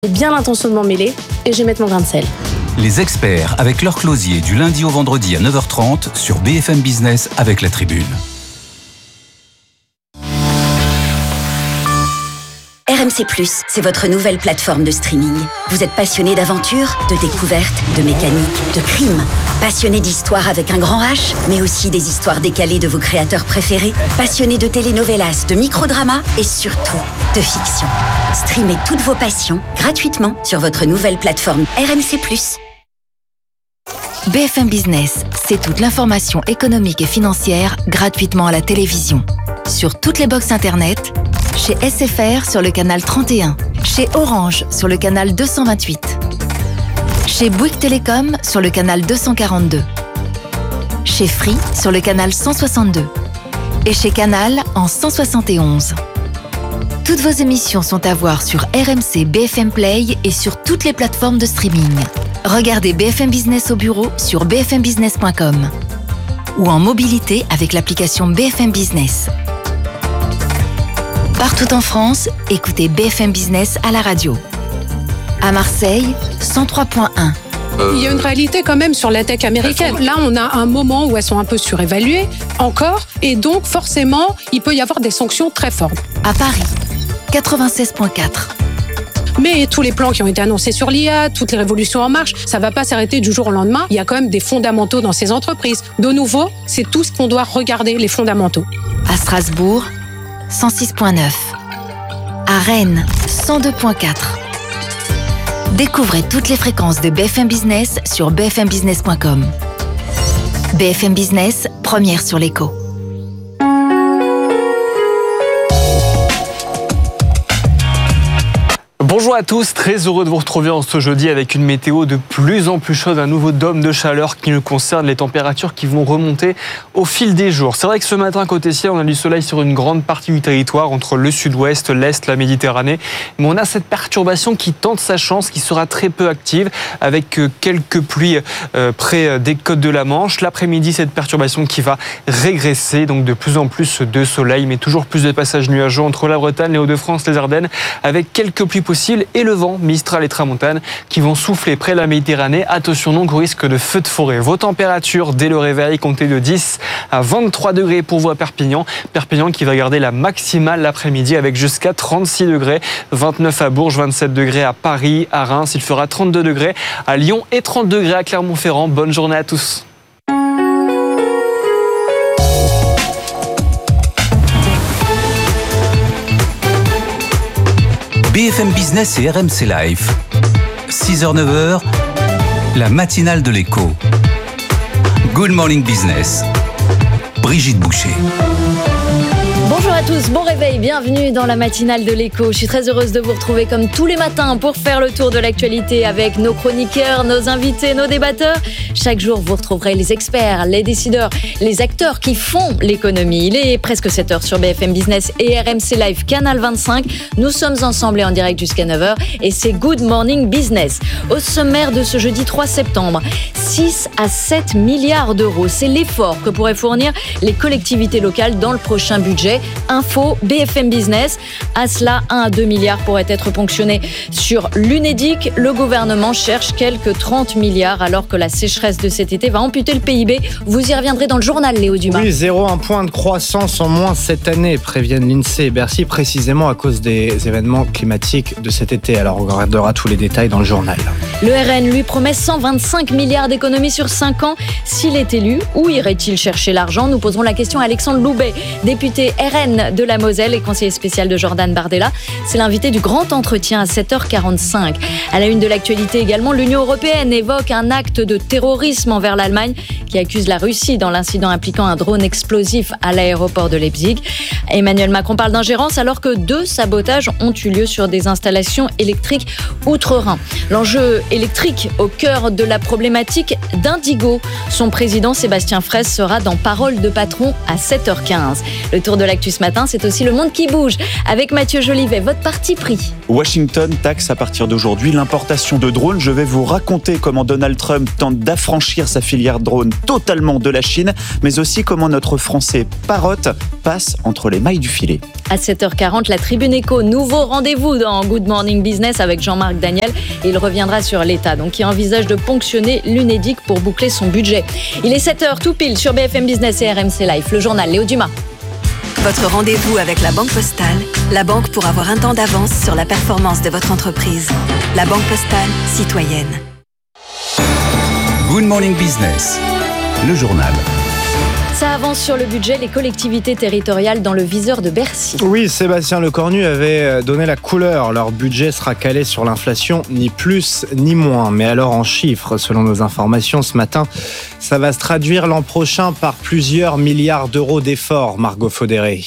bien l'intentionnement mêlé et je vais mettre mon grain de sel. Les experts avec leur closier du lundi au vendredi à 9h30 sur BFM Business avec La Tribune. RMC+, c'est votre nouvelle plateforme de streaming. Vous êtes passionné d'aventure, de découverte, de mécanique, de crime. Passionné d'histoire avec un grand H, mais aussi des histoires décalées de vos créateurs préférés. Passionné de telenovelas, de microdramas et surtout de fiction. Streamez toutes vos passions gratuitement sur votre nouvelle plateforme RMC+. BFM Business, c'est toute l'information économique et financière gratuitement à la télévision. Sur toutes les box internet, chez SFR sur le canal 31, chez Orange sur le canal 228, chez Bouygues Télécom sur le canal 242, chez Free sur le canal 162 et chez Canal en 171. Toutes vos émissions sont à voir sur RMC BFM Play et sur toutes les plateformes de streaming. Regardez BFM Business au bureau sur bfmbusiness.com ou en mobilité avec l'application BFM Business. Partout en France, écoutez BFM Business à la radio. À Marseille, 103.1. Il y a une réalité quand même sur la tech américaine. Là, on a un moment où elles sont un peu surévaluées, encore, et donc forcément, il peut y avoir des sanctions très fortes. À Paris, 96.4. Mais tous les plans qui ont été annoncés sur l'IA, toutes les révolutions en marche, ça ne va pas s'arrêter du jour au lendemain. Il y a quand même des fondamentaux dans ces entreprises. De nouveau, c'est tout ce qu'on doit regarder, les fondamentaux. À Strasbourg, 106.9. À Rennes, 102.4. Découvrez toutes les fréquences de BFM Business sur bfmbusiness.com. BFM Business, première sur l'écho. Bonjour à tous, très heureux de vous retrouver en ce jeudi avec une météo de plus en plus chaude, un nouveau dôme de chaleur qui nous concerne, les températures qui vont remonter au fil des jours. C'est vrai que ce matin, côté ciel, on a du soleil sur une grande partie du territoire, entre le sud-ouest, l'est, la Méditerranée. Mais on a cette perturbation qui tente sa chance, qui sera très peu active, avec quelques pluies près des côtes de la Manche. L'après-midi, cette perturbation qui va régresser, donc de plus en plus de soleil, mais toujours plus de passages nuageux entre la Bretagne, les Hauts-de-France, les Ardennes, avec quelques pluies possibles et le vent, Mistral et Tramontane, qui vont souffler près de la Méditerranée. Attention donc au risque de feux de forêt. Vos températures dès le réveil, comptez de 10 à 23 degrés pour vous à Perpignan. Perpignan qui va garder la maximale l'après-midi avec jusqu'à 36 degrés. 29 à Bourges, 27 degrés à Paris, à Reims. Il fera 32 degrés à Lyon et 30 degrés à Clermont-Ferrand. Bonne journée à tous. BFM Business et RMC Live. 6h-9h, la matinale de l'écho. Good Morning Business. Brigitte Boucher. Bonjour à tous, bon réveil, bienvenue dans la matinale de l'écho. Je suis très heureuse de vous retrouver comme tous les matins pour faire le tour de l'actualité avec nos chroniqueurs, nos invités, nos débatteurs. Chaque jour, vous retrouverez les experts, les décideurs, les acteurs qui font l'économie. Il est presque 7h sur BFM Business et RMC Live, Canal 25. Nous sommes ensemble et en direct jusqu'à 9h et c'est Good Morning Business. Au sommaire de ce jeudi 3 septembre, 6 à 7 milliards d'euros. C'est l'effort que pourraient fournir les collectivités locales dans le prochain budget. Info BFM Business. À cela, 1 à 2 milliards pourraient être ponctionnés sur l'Unédic. Le gouvernement cherche quelques 30 milliards alors que la sécheresse de cet été va amputer le PIB. Vous y reviendrez dans le journal, Léo Dumas. Oui, 0,1 point de croissance en moins cette année, préviennent l'INSEE et Bercy, précisément à cause des événements climatiques de cet été. Alors on regardera tous les détails dans le journal. Le RN lui promet 125 milliards d'économies sur 5 ans. S'il est élu, où irait-il chercher l'argent ? Nous poserons la question à Alexandre Loubet, député RN de la Moselle et conseiller spécial de Jordan Bardella. C'est l'invité du grand entretien à 7h45. À la une de l'actualité également, l'Union européenne évoque un acte de terrorisme envers l'Allemagne qui accuse la Russie dans l'incident impliquant un drone explosif à l'aéroport de Leipzig. Emmanuel Macron parle d'ingérence alors que 2 sabotages ont eu lieu sur des installations électriques outre-Rhin. L'enjeu électrique au cœur de la problématique d'Indigo. Son président Sébastien Fraisse sera dans Parole de patron à 7h15. Le tour de l'actu ce matin, c'est aussi le monde qui bouge. Avec Mathieu Jolivet, votre parti pris. Washington taxe à partir d'aujourd'hui l'importation de drones. Je vais vous raconter comment Donald Trump tente d'affranchir sa filière drone totalement de la Chine, mais aussi comment notre Français Parotte passe entre les mailles du filet. À 7h40, la Tribune Éco, nouveau rendez-vous dans Good Morning Business avec Jean-Marc Daniel. Et il reviendra sur l'État, donc qui envisage de ponctionner l'Unédic pour boucler son budget. Il est 7h tout pile sur BFM Business et RMC Live. Le journal Léo Dumas. Votre rendez-vous avec la Banque Postale, la banque pour avoir un temps d'avance sur la performance de votre entreprise. La Banque Postale, citoyenne. Good Morning Business, le journal. Ça avance sur le budget, les collectivités territoriales dans le viseur de Bercy. Oui, Sébastien Lecornu avait donné la couleur. Leur budget sera calé sur l'inflation, ni plus ni moins. Mais alors en chiffres, selon nos informations ce matin, ça va se traduire l'an prochain par plusieurs milliards d'euros d'efforts, Margot Faudéré.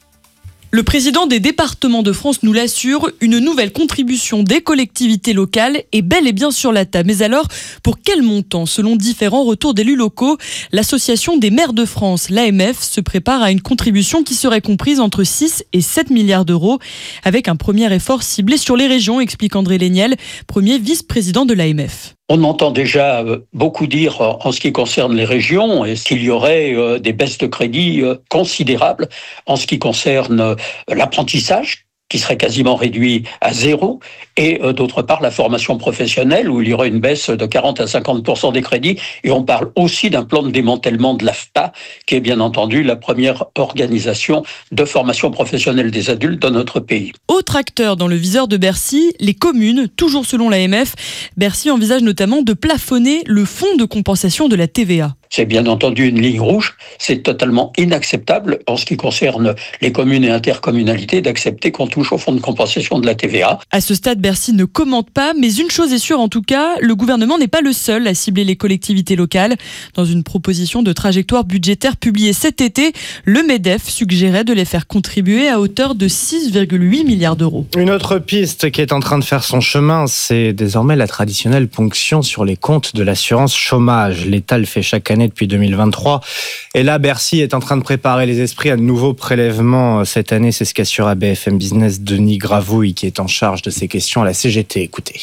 Le président des départements de France nous l'assure, une nouvelle contribution des collectivités locales est bel et bien sur la table. Mais alors, pour quel montant? Selon différents retours d'élus locaux, l'Association des maires de France, l'AMF, se prépare à une contribution qui serait comprise entre 6 et 7 milliards d'euros, avec un premier effort ciblé sur les régions, explique André Léniel, premier vice-président de l'AMF. On entend déjà beaucoup dire en ce qui concerne les régions et qu'il y aurait des baisses de crédit considérables en ce qui concerne l'apprentissage, qui serait quasiment réduit à zéro, et d'autre part la formation professionnelle où il y aurait une baisse de 40 à 50% des crédits. Et on parle aussi d'un plan de démantèlement de l'AFPA, qui est bien entendu la première organisation de formation professionnelle des adultes dans notre pays. Autre acteur dans le viseur de Bercy, les communes, toujours selon l'AMF. Bercy envisage notamment de plafonner le fonds de compensation de la TVA. C'est bien entendu une ligne rouge. C'est totalement inacceptable en ce qui concerne les communes et intercommunalités d'accepter qu'on touche au fonds de compensation de la TVA. À ce stade, Bercy ne commente pas, mais une chose est sûre en tout cas, le gouvernement n'est pas le seul à cibler les collectivités locales. Dans une proposition de trajectoire budgétaire publiée cet été, le MEDEF suggérait de les faire contribuer à hauteur de 6,8 milliards d'euros. Une autre piste qui est en train de faire son chemin, c'est désormais la traditionnelle ponction sur les comptes de l'assurance chômage. L'État le fait chaque année depuis 2023. Et là, Bercy est en train de préparer les esprits à de nouveaux prélèvements cette année. C'est ce qu'assure à BFM Business Denis Gravouille, qui est en charge de ces questions à la CGT. Écoutez.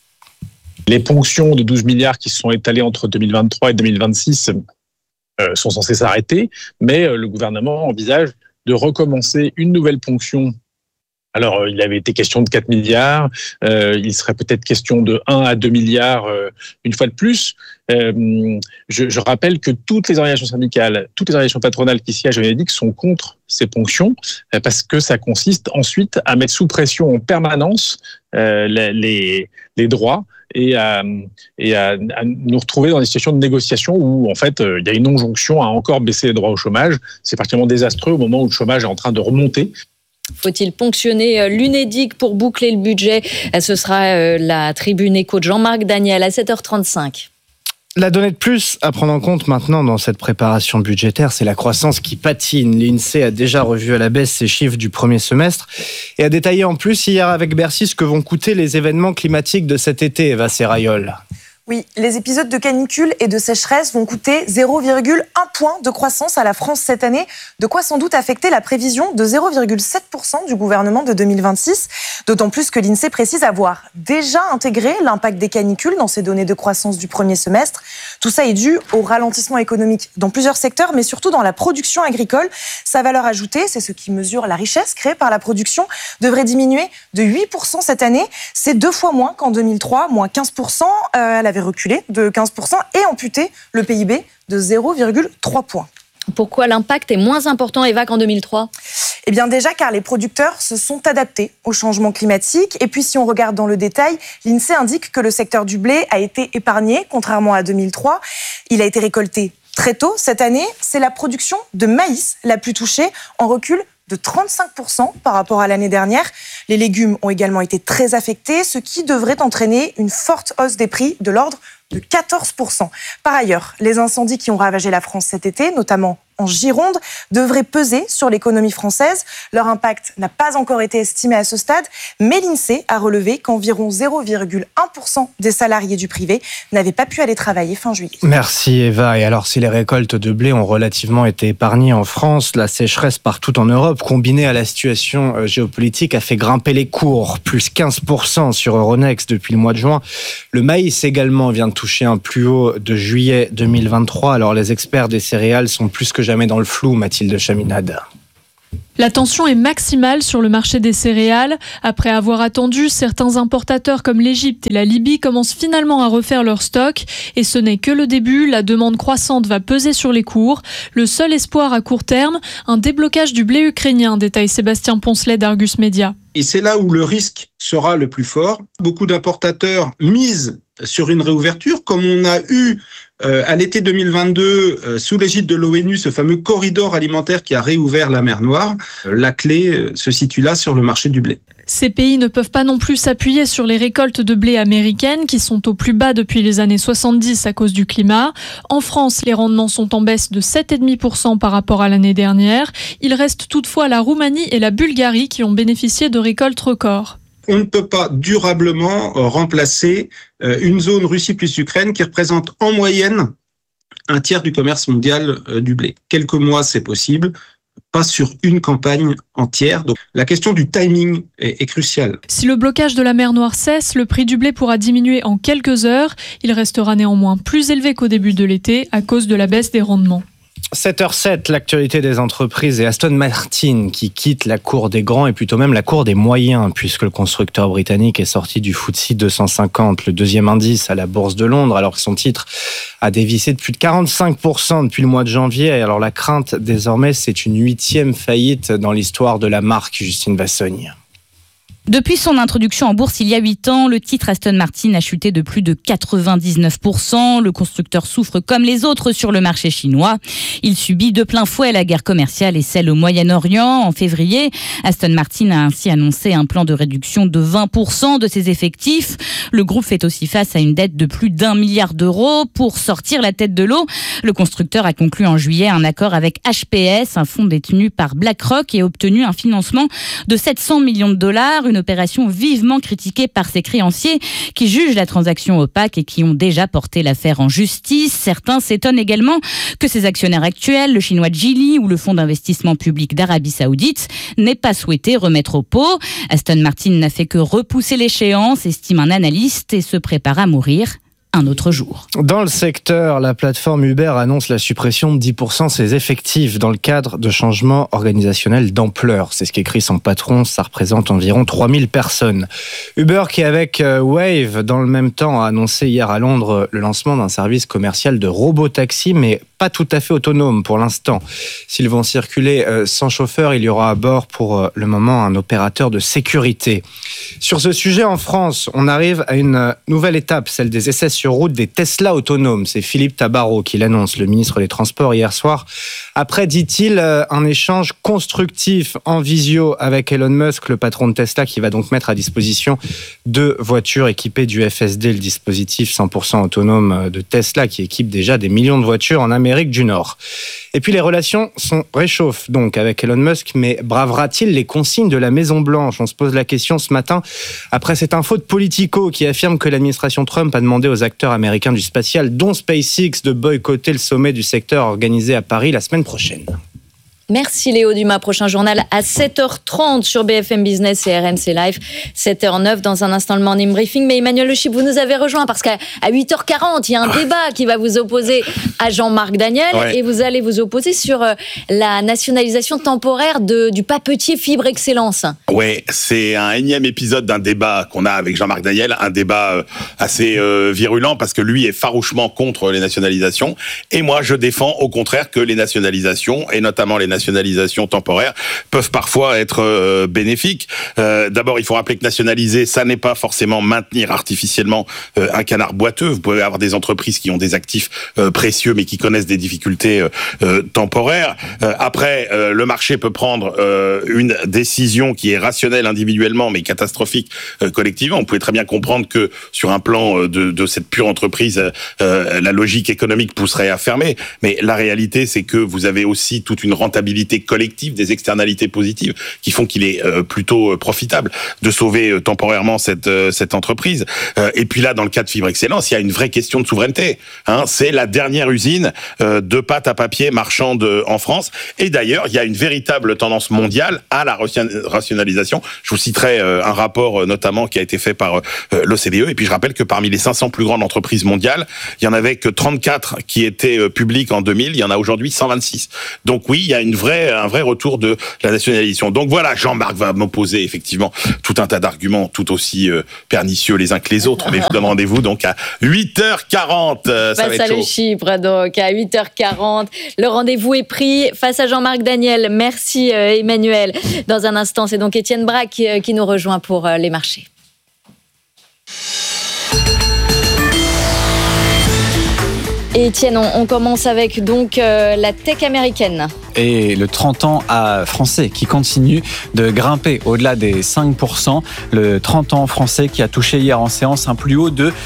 Les ponctions de 12 milliards qui se sont étalées entre 2023 et 2026 sont censées s'arrêter, mais le gouvernement envisage de recommencer une nouvelle ponction. Alors, il avait été question de 4 milliards, il serait peut-être question de 1 à 2 milliards une fois de plus. Je rappelle que toutes les organisations syndicales, toutes les organisations patronales qui siègent à l'Unédic sont contre ces ponctions parce que ça consiste ensuite à mettre sous pression en permanence les droits et à nous retrouver dans des situations de négociation où en fait il y a une injonction à encore baisser les droits au chômage. C'est particulièrement désastreux au moment où le chômage est en train de remonter. Faut-il ponctionner l'Unédic pour boucler le budget? Ce sera la Tribune Éco de Jean-Marc Daniel à 7h35. La donnée de plus à prendre en compte maintenant dans cette préparation budgétaire, c'est la croissance qui patine. L'INSEE a déjà revu à la baisse ses chiffres du premier semestre et a détaillé en plus hier avec Bercy ce que vont coûter les événements climatiques de cet été, Eva Serrayol. Oui, les épisodes de canicule et de sécheresse vont coûter 0,1 point de croissance à la France cette année, de quoi sans doute affecter la prévision de 0,7% du gouvernement de 2026, d'autant plus que l'INSEE précise avoir déjà intégré l'impact des canicules dans ses données de croissance du premier semestre. Tout ça est dû au ralentissement économique dans plusieurs secteurs, mais surtout dans la production agricole. Sa valeur ajoutée, c'est ce qui mesure la richesse créée par la production, devrait diminuer de 8% cette année. C'est 2 fois moins qu'en 2003, moins 15%. Elle avait reculé de 15% et amputé le PIB de 0,3 points. Pourquoi l'impact est moins important, Eva, qu'en 2003 ? Eh bien déjà car les producteurs se sont adaptés au changement climatique. Et puis si on regarde dans le détail, l'INSEE indique que le secteur du blé a été épargné, contrairement à 2003. Il a été récolté très tôt cette année. C'est la production de maïs la plus touchée, en recul de 35% par rapport à l'année dernière. Les légumes ont également été très affectés, ce qui devrait entraîner une forte hausse des prix de l'ordre de 14%. Par ailleurs, les incendies qui ont ravagé la France cet été, notamment en Gironde, devraient peser sur l'économie française. Leur impact n'a pas encore été estimé à ce stade, mais l'INSEE a relevé qu'environ 0,1% des salariés du privé n'avaient pas pu aller travailler fin juillet. Merci Eva. Et alors, si les récoltes de blé ont relativement été épargnées en France, la sécheresse partout en Europe, combinée à la situation géopolitique, a fait grimper les cours, plus 15% sur Euronext depuis le mois de juin. Le maïs également vient de toucher un plus haut de juillet 2023. Alors, les experts des céréales sont plus que jamais dans le flou, Mathilde Chaminade. La tension est maximale sur le marché des céréales. Après avoir attendu, certains importateurs comme l'Égypte et la Libye commencent finalement à refaire leur stock. Et ce n'est que le début, la demande croissante va peser sur les cours. Le seul espoir à court terme, un déblocage du blé ukrainien, détaille Sébastien Poncelet d'Argus Media. Et c'est là où le risque sera le plus fort. Beaucoup d'importateurs misent sur une réouverture, comme on a eu à l'été 2022, sous l'égide de l'ONU, ce fameux corridor alimentaire qui a réouvert la mer Noire. La clé se situe là sur le marché du blé. Ces pays ne peuvent pas non plus s'appuyer sur les récoltes de blé américaines qui sont au plus bas depuis les années 70 à cause du climat. En France, les rendements sont en baisse de 7,5% par rapport à l'année dernière. Il reste toutefois la Roumanie et la Bulgarie qui ont bénéficié de récoltes records. On ne peut pas durablement remplacer une zone Russie plus Ukraine qui représente en moyenne un tiers du commerce mondial du blé. Quelques mois, c'est possible, pas sur une campagne entière. Donc, la question du timing est cruciale. Si le blocage de la mer Noire cesse, le prix du blé pourra diminuer en quelques heures. Il restera néanmoins plus élevé qu'au début de l'été à cause de la baisse des rendements. 7h07, l'actualité des entreprises et Aston Martin qui quitte la cour des grands et plutôt même la cour des moyens puisque le constructeur britannique est sorti du FTSE 250, le deuxième indice à la Bourse de Londres, alors que son titre a dévissé de plus de 45% depuis le mois de janvier. Alors la crainte désormais, c'est une 8e faillite dans l'histoire de la marque, Justine Vassogne. Depuis son introduction en bourse il y a 8 ans, le titre Aston Martin a chuté de plus de 99%. Le constructeur souffre comme les autres sur le marché chinois. Il subit de plein fouet la guerre commerciale et celle au Moyen-Orient. En février, Aston Martin a ainsi annoncé un plan de réduction de 20% de ses effectifs. Le groupe fait aussi face à une dette de plus d'1 milliard d'euros. Pour sortir la tête de l'eau, le constructeur a conclu en juillet un accord avec HPS, un fonds détenu par BlackRock, et a obtenu un financement de 700 millions de dollars. Une opération vivement critiquée par ses créanciers qui jugent la transaction opaque et qui ont déjà porté l'affaire en justice. Certains s'étonnent également que ses actionnaires actuels, le chinois Geely ou le fonds d'investissement public d'Arabie Saoudite, n'aient pas souhaité remettre au pot. Aston Martin n'a fait que repousser l'échéance, estime un analyste, et se prépare à mourir un autre jour. Dans le secteur, la plateforme Uber annonce la suppression de 10% de ses effectifs dans le cadre de changements organisationnels d'ampleur. C'est ce qu'écrit son patron, ça représente environ 3000 personnes. Uber qui, avec Wave, dans le même temps, a annoncé hier à Londres le lancement d'un service commercial de robotaxi, mais pas tout à fait autonome pour l'instant. S'ils vont circuler sans chauffeur, il y aura à bord pour le moment un opérateur de sécurité. Sur ce sujet, en France, on arrive à une nouvelle étape, celle des essais sur route des Tesla autonomes. C'est Philippe Tabarot qui l'annonce, le ministre des Transports, hier soir. Après, dit-il, un échange constructif en visio avec Elon Musk, le patron de Tesla, qui va donc mettre à disposition 2 voitures équipées du FSD, le dispositif 100% autonome de Tesla, qui équipe déjà des millions de voitures en Amérique du Nord. Et puis les relations réchauffent donc avec Elon Musk, mais bravera-t-il les consignes de la Maison-Blanche ? On se pose la question ce matin après cette info de Politico qui affirme que l'administration Trump a demandé aux acteurs américains du spatial, dont SpaceX, de boycotter le sommet du secteur organisé à Paris la semaine prochaine. Merci Léo Dumas. Prochain journal à 7h30 sur BFM Business et RMC Live. 7h09 dans un instant le Morning Briefing. Mais Emmanuel Le Chip, vous nous avez rejoint parce qu'à 8h40, il y a un débat qui va vous opposer à Jean-Marc Daniel. Ouais. Et vous allez vous opposer sur la nationalisation temporaire du papetier Fibre Excellence. Ouais, c'est un énième épisode d'un débat qu'on a avec Jean-Marc Daniel. Un débat assez virulent parce que lui est farouchement contre les nationalisations. Et moi, je défends au contraire que les nationalisations, et notamment les nationalisations nationalisations temporaires peuvent parfois être bénéfiques. D'abord, il faut rappeler que nationaliser, ça n'est pas forcément maintenir artificiellement un canard boiteux. Vous pouvez avoir des entreprises qui ont des actifs précieux mais qui connaissent des difficultés temporaires. Après, le marché peut prendre une décision qui est rationnelle individuellement mais catastrophique collectivement. On pouvait très bien comprendre que sur un plan de cette pure entreprise, la logique économique pousserait à fermer. Mais la réalité, c'est que vous avez aussi toute une rentabilité collective, des externalités positives qui font qu'il est plutôt profitable de sauver temporairement cette entreprise. Et puis là, dans le cas de Fibre Excellence, il y a une vraie question de souveraineté. C'est la dernière usine de pâte à papier marchande en France. Et d'ailleurs, il y a une véritable tendance mondiale à la rationalisation. Je vous citerai un rapport notamment qui a été fait par l'OCDE. Et puis je rappelle que parmi les 500 plus grandes entreprises mondiales, il y en avait que 34 qui étaient publiques en 2000. Il y en a aujourd'hui 126. Donc oui, il y a un vrai retour de la nationalisation. Donc voilà, Jean-Marc va m'opposer effectivement tout un tas d'arguments tout aussi pernicieux les uns que les autres. Mais je vous donne rendez-vous donc à 8h40. Ça va être chaud. Le Chypre, donc à 8h40. Le rendez-vous est pris face à Jean-Marc Daniel. Merci Emmanuel. Dans un instant, c'est donc Étienne Braque qui nous rejoint pour les marchés. Et Étienne, on commence avec donc la tech américaine. Et le 30 ans français qui continue de grimper au-delà des 5%. Le 30 ans français qui a touché hier en séance un plus haut de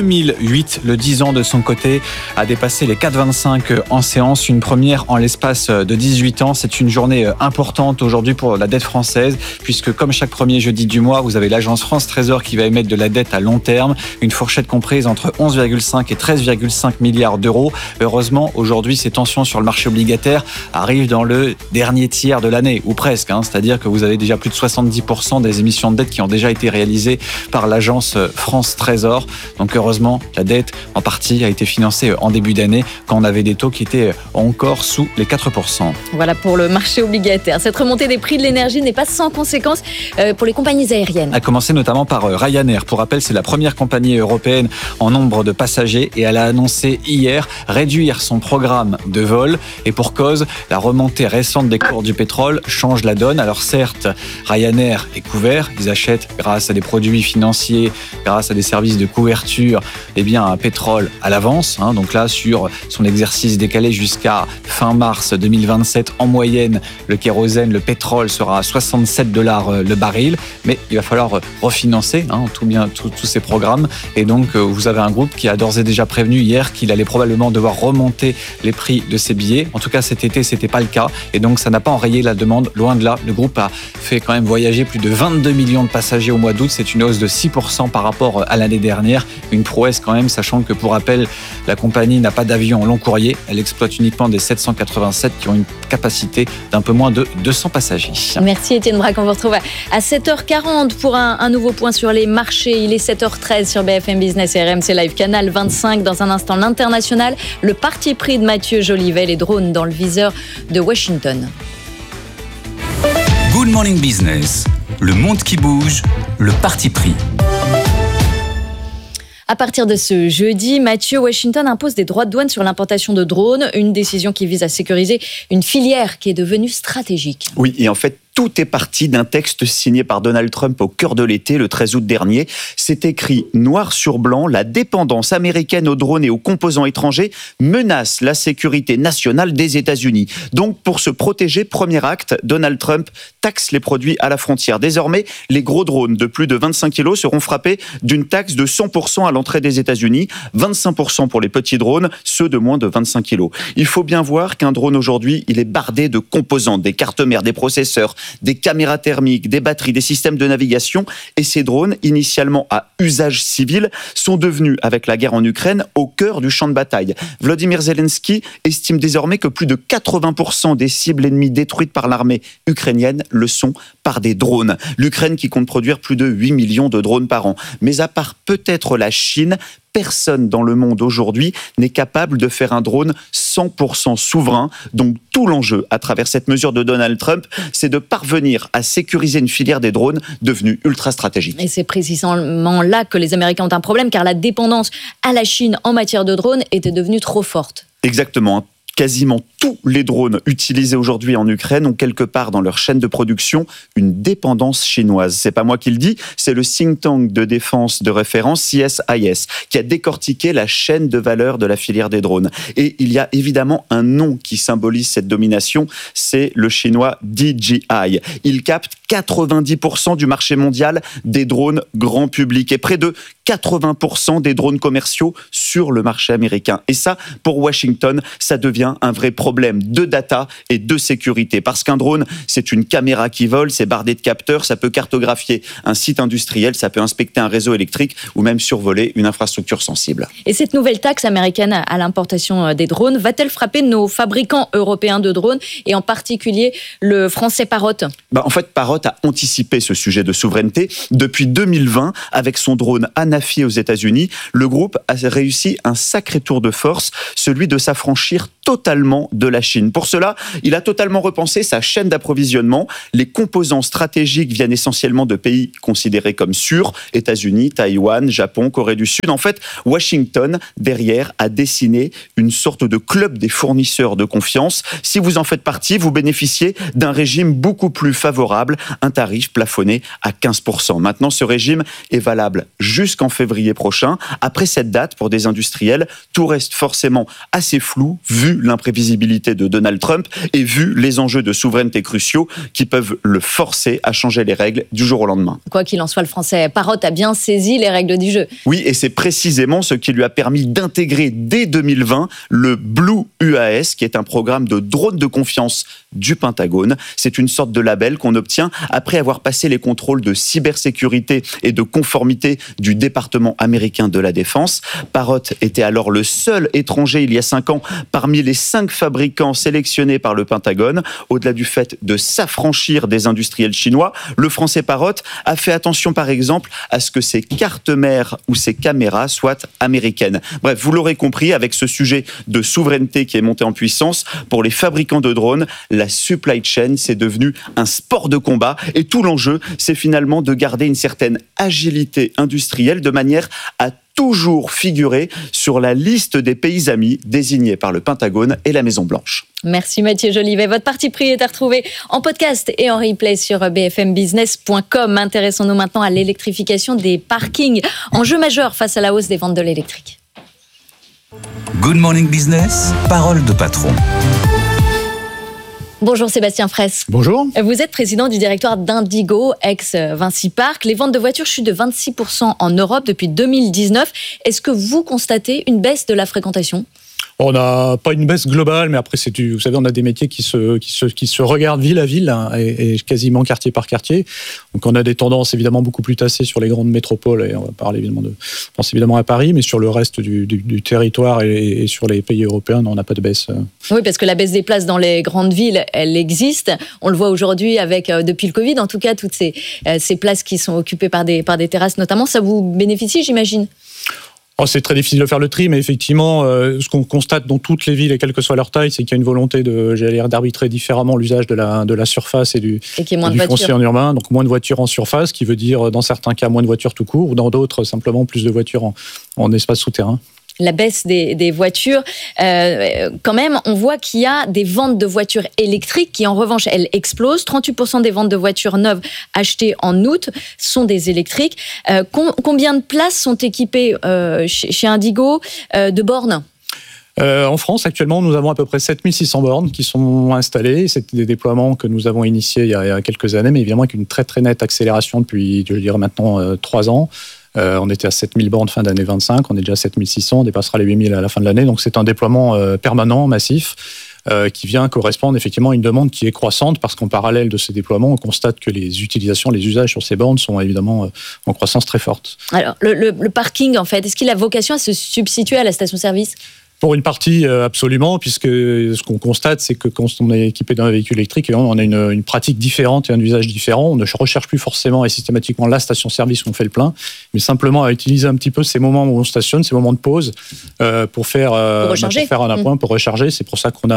2008. Le 10 ans de son côté a dépassé les 4,25 en séance. Une première en l'espace de 18 ans. C'est une journée importante aujourd'hui pour la dette française puisque comme chaque premier jeudi du mois, vous avez l'agence France Trésor qui va émettre de la dette à long terme. Une fourchette comprise entre 11,5 et 13,5 milliards d'euros. Heureusement, aujourd'hui, ces tensions sur le marché obligataire arrivent dans le dernier tiers de l'année, ou presque. C'est-à-dire que vous avez déjà plus de 70% des émissions de dette qui ont déjà été réalisées par l'agence France Trésor. Donc heureusement, la dette, en partie, a été financée en début d'année quand on avait des taux qui étaient encore sous les 4%. Voilà pour le marché obligataire. Cette remontée des prix de l'énergie n'est pas sans conséquences pour les compagnies aériennes. A commencé notamment par Ryanair. Pour rappel, c'est la première compagnie européenne en nombre de passagers et elle a annoncé hier réduire son programme de vol. Et pour cause, la remontée récente des cours du pétrole change la donne. Alors certes, Ryanair est couvert. Ils achètent grâce à des produits financiers, grâce à des services de couverture, un pétrole à l'avance. Donc là, sur son exercice décalé jusqu'à fin mars 2027, en moyenne, le kérosène, le pétrole sera à $67 le baril. Mais il va falloir refinancer tous ces programmes. Et donc, vous avez un groupe qui a d'ores et déjà prévenu hier qu'il allait probablement devoir remonter les prix de ses billets. En tout cas, cet été, c'était pas le cas. Et donc, ça n'a pas enrayé la demande. Loin de là, le groupe a fait quand même voyager plus de 22 millions de passagers au mois d'août. C'est une hausse de 6% par rapport à l'année dernière. Une prouesse quand même, sachant que pour rappel, la compagnie n'a pas d'avion long courrier. Elle exploite uniquement des 787 qui ont une capacité d'un peu moins de 200 passagers. Merci Étienne Braque. On vous retrouve à 7h40 pour un nouveau point sur les marchés. Il est 7h13 sur BFM Business et RMC Live Canal 25. Dans un instant, l'international, le parti pris de Mathieu Jolivet, les drones dans le viseur de Washington. Good Morning Business, le monde qui bouge, le parti pris. À partir de ce jeudi, Mathieu, Washington impose des droits de douane sur l'importation de drones, une décision qui vise à sécuriser une filière qui est devenue stratégique. Oui, et en fait, tout est parti d'un texte signé par Donald Trump au cœur de l'été, le 13 août dernier. C'est écrit noir sur blanc, la dépendance américaine aux drones et aux composants étrangers menace la sécurité nationale des États-Unis. Donc, pour se protéger, premier acte, Donald Trump taxe les produits à la frontière. Désormais, les gros drones de plus de 25 kilos seront frappés d'une taxe de 100% à l'entrée des États-Unis, 25% pour les petits drones, ceux de moins de 25 kilos. Il faut bien voir qu'un drone aujourd'hui, il est bardé de composants, des cartes mères, des processeurs, des caméras thermiques, des batteries, des systèmes de navigation. Et ces drones, initialement à usage civil, sont devenus, avec la guerre en Ukraine, au cœur du champ de bataille. Volodymyr Zelensky estime désormais que plus de 80% des cibles ennemies détruites par l'armée ukrainienne le sont par des drones. L'Ukraine qui compte produire plus de 8 millions de drones par an. Mais à part peut-être la Chine, personne dans le monde aujourd'hui n'est capable de faire un drone 100% souverain. Donc tout l'enjeu à travers cette mesure de Donald Trump, c'est de parvenir à sécuriser une filière des drones devenue ultra stratégique. Et c'est précisément là que les Américains ont un problème, car la dépendance à la Chine en matière de drones était devenue trop forte. Exactement. Quasiment tous les drones utilisés aujourd'hui en Ukraine ont quelque part dans leur chaîne de production une dépendance chinoise. C'est pas moi qui le dis, c'est le think tank de défense de référence CSIS qui a décortiqué la chaîne de valeur de la filière des drones. Et il y a évidemment un nom qui symbolise cette domination, c'est le chinois DJI. Il capte 90% du marché mondial des drones grand public et près de 80% des drones commerciaux sur le marché américain. Et ça, pour Washington, ça devient un vrai problème de data et de sécurité. Parce qu'un drone, c'est une caméra qui vole, c'est bardé de capteurs, ça peut cartographier un site industriel, ça peut inspecter un réseau électrique ou même survoler une infrastructure sensible. Et cette nouvelle taxe américaine à l'importation des drones va-t-elle frapper nos fabricants européens de drones et en particulier le français Parrot ? En fait, Parrot a anticipé ce sujet de souveraineté. Depuis 2020, avec son drone Anafi aux États-Unis, le groupe a réussi un sacré tour de force, celui de s'affranchir totalement de la Chine. Pour cela, il a totalement repensé sa chaîne d'approvisionnement. Les composants stratégiques viennent essentiellement de pays considérés comme sûrs, États-Unis, Taïwan, Japon, Corée du Sud. En fait, Washington, derrière, a dessiné une sorte de club des fournisseurs de confiance. Si vous en faites partie, vous bénéficiez d'un régime beaucoup plus favorable, un tarif plafonné à 15%. Maintenant, ce régime est valable jusqu'en février prochain. Après cette date, pour des industriels, tout reste forcément assez flou, vu l'imprévisibilité de Donald Trump et vu les enjeux de souveraineté cruciaux qui peuvent le forcer à changer les règles du jour au lendemain. Quoi qu'il en soit, le français Parrot a bien saisi les règles du jeu. Oui, et c'est précisément ce qui lui a permis d'intégrer dès 2020 le Blue UAS, qui est un programme de drone de confiance du Pentagone. C'est une sorte de label qu'on obtient après avoir passé les contrôles de cybersécurité et de conformité du département américain de la Défense. Parrot était alors le seul étranger, il y a 5 ans, parmi les 5 fabricants sélectionnés par le Pentagone. Au-delà du fait de s'affranchir des industriels chinois, le français Parrot a fait attention par exemple à ce que ses cartes mères ou ses caméras soient américaines. Bref, vous l'aurez compris, avec ce sujet de souveraineté qui est monté en puissance, pour les fabricants de drones, la supply chain, c'est devenu un sport de combat et tout l'enjeu, c'est finalement de garder une certaine agilité industrielle de manière à toujours figurer sur la liste des pays amis désignés par le Pentagone et la Maison-Blanche. Merci Mathieu Jolivet. Votre parti pris est à retrouver en podcast et en replay sur bfmbusiness.com. Intéressons-nous maintenant à l'électrification des parkings, enjeu majeur face à la hausse des ventes de l'électrique. Good Morning Business, parole de patron. Bonjour Sébastien Fraisse. Bonjour. Vous êtes président du directoire d'Indigo, ex-Vinci Park. Les ventes de voitures chutent de 26% en Europe depuis 2019. Est-ce que vous constatez une baisse de la fréquentation ? On n'a pas une baisse globale, mais après, vous savez, on a des métiers qui se regardent ville à ville hein, et quasiment quartier par quartier. Donc, on a des tendances évidemment beaucoup plus tassées sur les grandes métropoles et on va parler évidemment je pense évidemment à Paris, mais sur le reste du territoire et sur les pays européens, on n'a pas de baisse. Oui, parce que la baisse des places dans les grandes villes, elle existe. On le voit aujourd'hui avec, depuis le Covid, en tout cas, toutes ces places qui sont occupées par des terrasses notamment. Ça vous bénéficie, j'imagine ? C'est très difficile de faire le tri, mais effectivement, ce qu'on constate dans toutes les villes, et quelle que soit leur taille, c'est qu'il y a une volonté d'arbitrer différemment l'usage de la surface et du foncier en urbain. Donc moins de voitures en surface, qui veut dire dans certains cas moins de voitures tout court, ou dans d'autres simplement plus de voitures en espace souterrain. La baisse des voitures, quand même, on voit qu'il y a des ventes de voitures électriques qui, en revanche, elles explosent. 38% des ventes de voitures neuves achetées en août sont des électriques. Combien de places sont équipées chez Indigo de bornes ? En France, actuellement, nous avons à peu près 7600 bornes qui sont installées. C'est des déploiements que nous avons initiés il y a quelques années, mais évidemment avec une très très nette accélération depuis, je dirais maintenant, 3 ans. On était à 7000 bornes fin d'année 25, on est déjà à 7600, on dépassera les 8000 à la fin de l'année. Donc c'est un déploiement permanent, massif, qui vient correspondre effectivement à une demande qui est croissante parce qu'en parallèle de ces déploiements, on constate que les utilisations, les usages sur ces bornes sont évidemment en croissance très forte. Alors le parking, en fait, est-ce qu'il a vocation à se substituer à la station-service ? Pour une partie, absolument, puisque ce qu'on constate, c'est que quand on est équipé d'un véhicule électrique, on a une pratique différente et un usage différent. On ne recherche plus forcément et systématiquement la station-service où on fait le plein, mais simplement à utiliser un petit peu ces moments où on stationne, ces moments de pause, pour faire un appoint, pour recharger. C'est pour ça qu'on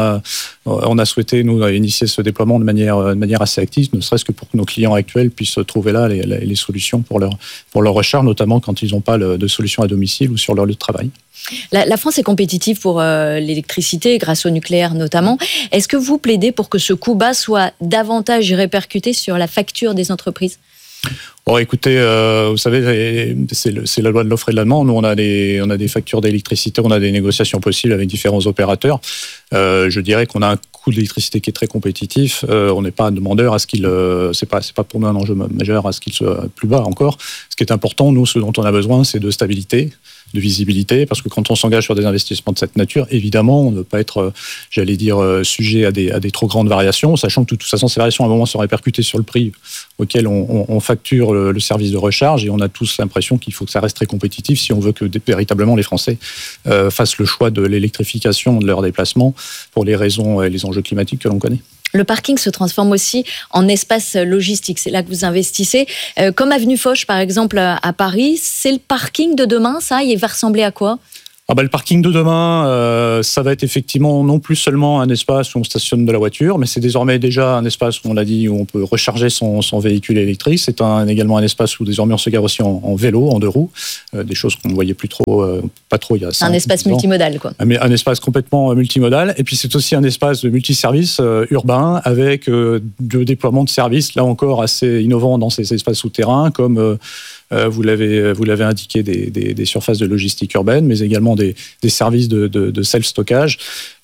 a souhaité, nous, initier ce déploiement de manière assez active, ne serait-ce que pour que nos clients actuels puissent trouver là les solutions pour leur recharge, notamment quand ils n'ont pas de solution à domicile ou sur leur lieu de travail. La France est compétitive pour l'électricité, grâce au nucléaire notamment. Est-ce que vous plaidez pour que ce coût bas soit davantage répercuté sur la facture des entreprises ? Bon, écoutez, vous savez, c'est la loi de l'offre et de la demande. Nous, on a des factures d'électricité, on a des négociations possibles avec différents opérateurs. Je dirais qu'on a un coût d'électricité qui est très compétitif. On n'est pas demandeur à ce qu'il, c'est pas pour nous un enjeu majeur à ce qu'il soit plus bas encore. Ce qui est important, nous, ce dont on a besoin, c'est de stabilité, de visibilité, parce que quand on s'engage sur des investissements de cette nature, évidemment, on ne peut pas être, sujet à des trop grandes variations, sachant que de toute façon, ces variations, à un moment, sont répercutées sur le prix auquel on facture le service de recharge, et on a tous l'impression qu'il faut que ça reste très compétitif si on veut que véritablement les Français fassent le choix de l'électrification de leurs déplacements pour les raisons et les enjeux climatiques que l'on connaît. Le parking se transforme aussi en espace logistique. C'est là que vous investissez. Comme Avenue Foch, par exemple, à Paris, c'est le parking de demain, ça ? Il va ressembler à quoi ? Le parking de demain, ça va être effectivement non plus seulement un espace où on stationne de la voiture, mais c'est désormais déjà un espace, on l'a dit, où on peut recharger son véhicule électrique. C'est également un espace où désormais on se gare aussi en vélo, en 2 roues, des choses qu'on ne voyait plus pas trop il y a 5 ans. Un espace multimodal, quoi. Mais un espace complètement multimodal. Et puis c'est aussi un espace de multiservice urbain avec de déploiement de services, là encore assez innovants dans ces espaces souterrains, comme vous l'avez indiqué, des surfaces de logistique urbaine, mais également des services de self-stockage.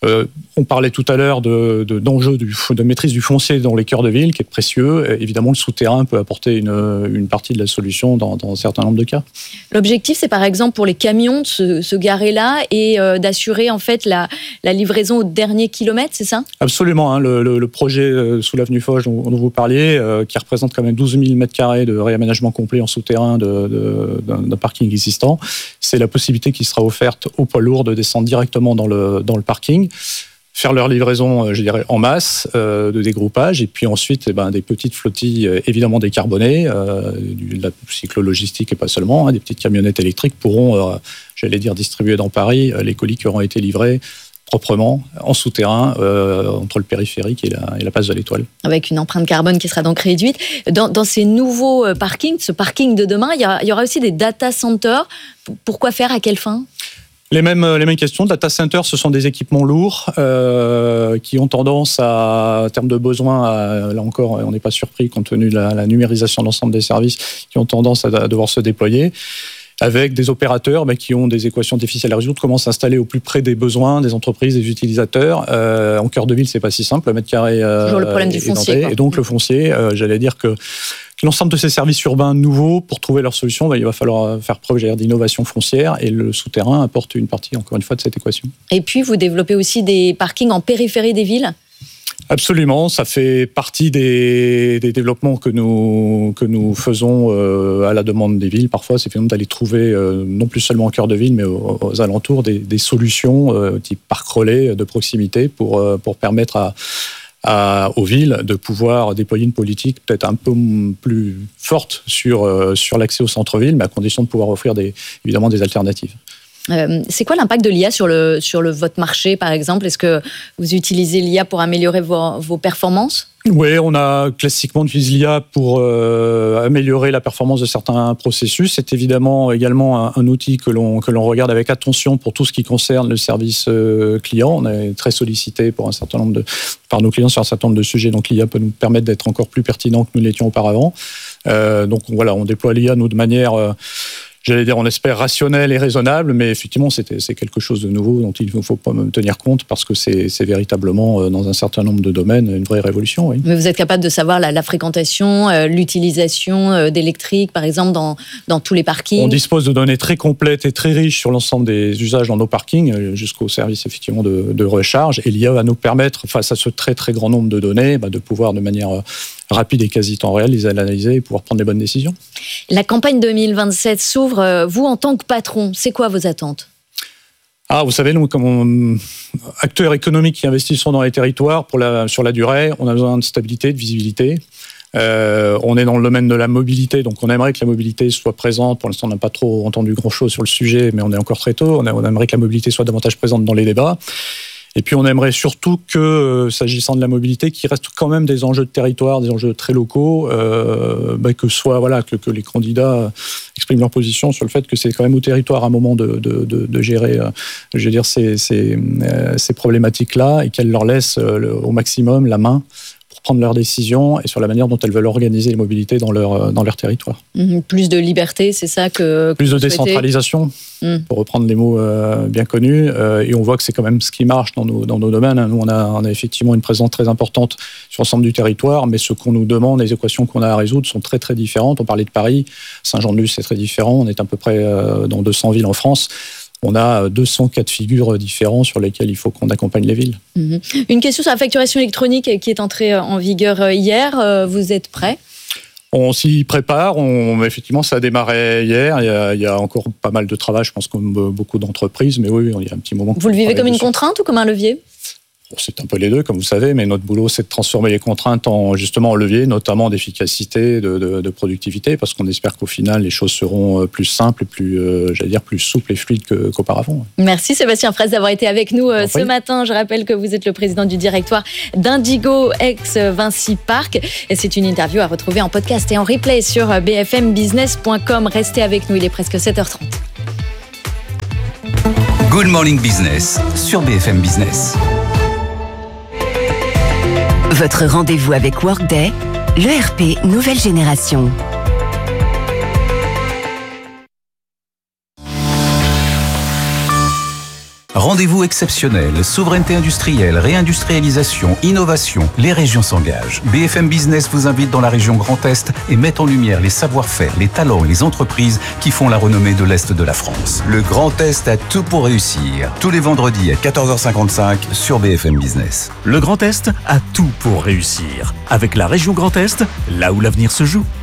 On parlait tout à l'heure d'enjeux de maîtrise du foncier dans les cœurs de ville, qui est précieux. Évidemment, le souterrain peut apporter une partie de la solution dans un certain nombre de cas. L'objectif, c'est par exemple pour les camions de se garer là et d'assurer en fait la livraison au dernier kilomètre, c'est ça ? Absolument. Le projet sous l'avenue Foch dont vous parliez, qui représente quand même 12 000 m² de réaménagement complet en souterrain d'un parking existant, c'est la possibilité qui sera offerte aux poids lourds de descendre directement dans le parking, faire leur livraison, je dirais, en masse, de dégroupage, et puis ensuite des petites flottilles évidemment décarbonées, de la cyclo-logistique et pas seulement, des petites camionnettes électriques pourront, distribuer dans Paris les colis qui auront été livrés proprement, en souterrain, entre le périphérique et la place de l'Étoile. Avec une empreinte carbone qui sera donc réduite. Dans ces nouveaux parkings, ce parking de demain, il y aura aussi des data centers. Pourquoi faire ? À quelle fin ? Les mêmes questions. Data centers, ce sont des équipements lourds qui ont tendance en termes de besoins, là encore, on n'est pas surpris compte tenu de la numérisation de l'ensemble des services, qui ont tendance à devoir se déployer, avec des opérateurs qui ont des équations difficiles à résoudre, comment s'installer au plus près des besoins des entreprises, des utilisateurs. En cœur de ville, c'est pas si simple, le mètre carré. Toujours le problème du foncier. Et donc le foncier, j'allais dire que l'ensemble de ces services urbains nouveaux, pour trouver leur solution, il va falloir faire preuve d'innovation foncière, et le souterrain apporte une partie, encore une fois, de cette équation. Et puis, vous développez aussi des parkings en périphérie des villes ? Absolument, ça fait partie des développements que nous faisons à la demande des villes. Parfois, c'est finalement d'aller trouver, non plus seulement au cœur de ville, mais aux alentours, des solutions type parc relais de proximité pour permettre aux villes de pouvoir déployer une politique peut-être un peu plus forte sur l'accès au centre-ville, mais à condition de pouvoir offrir évidemment des alternatives. C'est quoi l'impact de l'IA sur votre marché, par exemple ? Est-ce que vous utilisez l'IA pour améliorer vos performances ? Oui, on a classiquement utilisé l'IA pour améliorer la performance de certains processus. C'est évidemment également un outil que l'on regarde avec attention pour tout ce qui concerne le service client. On est très sollicité par nos clients sur un certain nombre de sujets, donc l'IA peut nous permettre d'être encore plus pertinent que nous l'étions auparavant. Donc voilà, on déploie l'IA nous de manière on espère rationnel et raisonnable, mais effectivement, c'est quelque chose de nouveau dont il ne faut pas tenir compte, parce que c'est véritablement, dans un certain nombre de domaines, une vraie révolution. Oui. Mais vous êtes capable de savoir la fréquentation, l'utilisation d'électrique, par exemple, dans tous les parkings ? On dispose de données très complètes et très riches sur l'ensemble des usages dans nos parkings, jusqu'au service effectivement de recharge. Et l'IA va nous permettre, face à ce très très grand nombre de données, de pouvoir de manière rapide et quasi temps réel les analyser et pouvoir prendre les bonnes décisions. La campagne 2027 s'ouvre. Vous, en tant que patron, c'est quoi vos attentes ? Vous savez, nous, comme acteurs économiques qui investissons dans les territoires sur la durée, on a besoin de stabilité, de visibilité. On est dans le domaine de la mobilité, donc on aimerait que la mobilité soit présente. Pour l'instant, on n'a pas trop entendu grand-chose sur le sujet, mais on est encore très tôt. On aimerait que la mobilité soit davantage présente dans les débats. Et puis on aimerait surtout que, s'agissant de la mobilité, qu'il reste quand même des enjeux de territoire, des enjeux très locaux, que les candidats expriment leur position sur le fait que c'est quand même au territoire à un moment de gérer, ces problématiques-là, et qu'elles leur laissent au maximum la main pour prendre leurs décisions et sur la manière dont elles veulent organiser les mobilités dans leur territoire. Plus de liberté, c'est ça que plus de décentralisation, pour reprendre les mots bien connus. Et on voit que c'est quand même ce qui marche dans nos domaines. Nous, on a effectivement une présence très importante sur l'ensemble du territoire, mais ce qu'on nous demande, les équations qu'on a à résoudre sont très très différentes. On parlait de Paris, Saint-Jean-de-Luz, c'est très différent. On est à peu près dans 200 villes en France. On a 200 cas de figure différents sur lesquels il faut qu'on accompagne les villes. Une question sur la facturation électronique qui est entrée en vigueur hier. Vous êtes prêts ? On s'y prépare. Effectivement, ça a démarré hier. Il y a encore pas mal de travail, je pense, comme beaucoup d'entreprises. Mais oui, il y a un petit moment. Vous le vivez comme une contrainte ou comme un levier ? C'est un peu les deux, comme vous savez, mais notre boulot, c'est de transformer les contraintes en levier, notamment d'efficacité, de productivité, parce qu'on espère qu'au final, les choses seront plus simples et plus souples et fluides qu'auparavant. Merci Sébastien Fraisse d'avoir été avec nous ce matin. Je rappelle que vous êtes le président du directoire d'Indigo ex-Vinci Park. Et c'est une interview à retrouver en podcast et en replay sur bfmbusiness.com. Restez avec nous, il est presque 7h30. Good Morning Business sur BFM Business. Votre rendez-vous avec Workday, l'ERP nouvelle génération. Rendez-vous exceptionnel, souveraineté industrielle, réindustrialisation, innovation, les régions s'engagent. BFM Business vous invite dans la région Grand Est et met en lumière les savoir-faire, les talents et les entreprises qui font la renommée de l'Est de la France. Le Grand Est a tout pour réussir. Tous les vendredis à 14h55 sur BFM Business. Le Grand Est a tout pour réussir. Avec la région Grand Est, là où l'avenir se joue.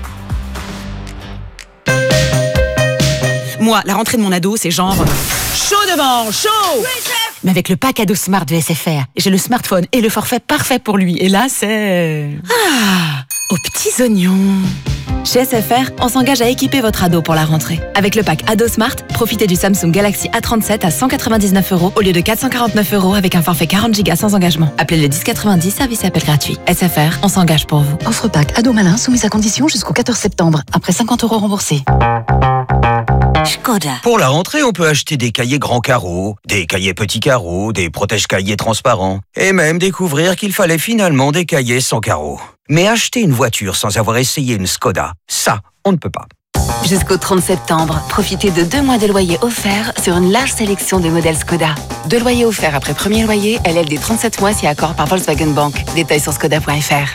Moi, la rentrée de mon ado, c'est genre... chaud devant, chaud! Mais avec le pack ado Smart de SFR, j'ai le smartphone et le forfait parfait pour lui. Et là, c'est... aux petits oignons. Chez SFR, on s'engage à équiper votre ado pour la rentrée. Avec le pack ado Smart, profitez du Samsung Galaxy A37 à 199 € au lieu de 449 € avec un forfait 40 Go sans engagement. Appelez le 1090, service et appel gratuit. SFR, on s'engage pour vous. Offre pack ado malin soumise à condition jusqu'au 14 septembre. Après 50 € remboursés. Škoda. Pour la rentrée, on peut acheter des cahiers grands carreaux, des cahiers petits carreaux, des protège-cahiers transparents, et même découvrir qu'il fallait finalement des cahiers sans carreaux. Mais acheter une voiture sans avoir essayé une Škoda, ça, on ne peut pas. Jusqu'au 30 septembre, profitez de 2 mois de loyer offerts sur une large sélection de modèles Škoda. 2 loyers offerts après premier loyer, LL des 37 mois si accord par Volkswagen Bank. Détails sur škoda.fr.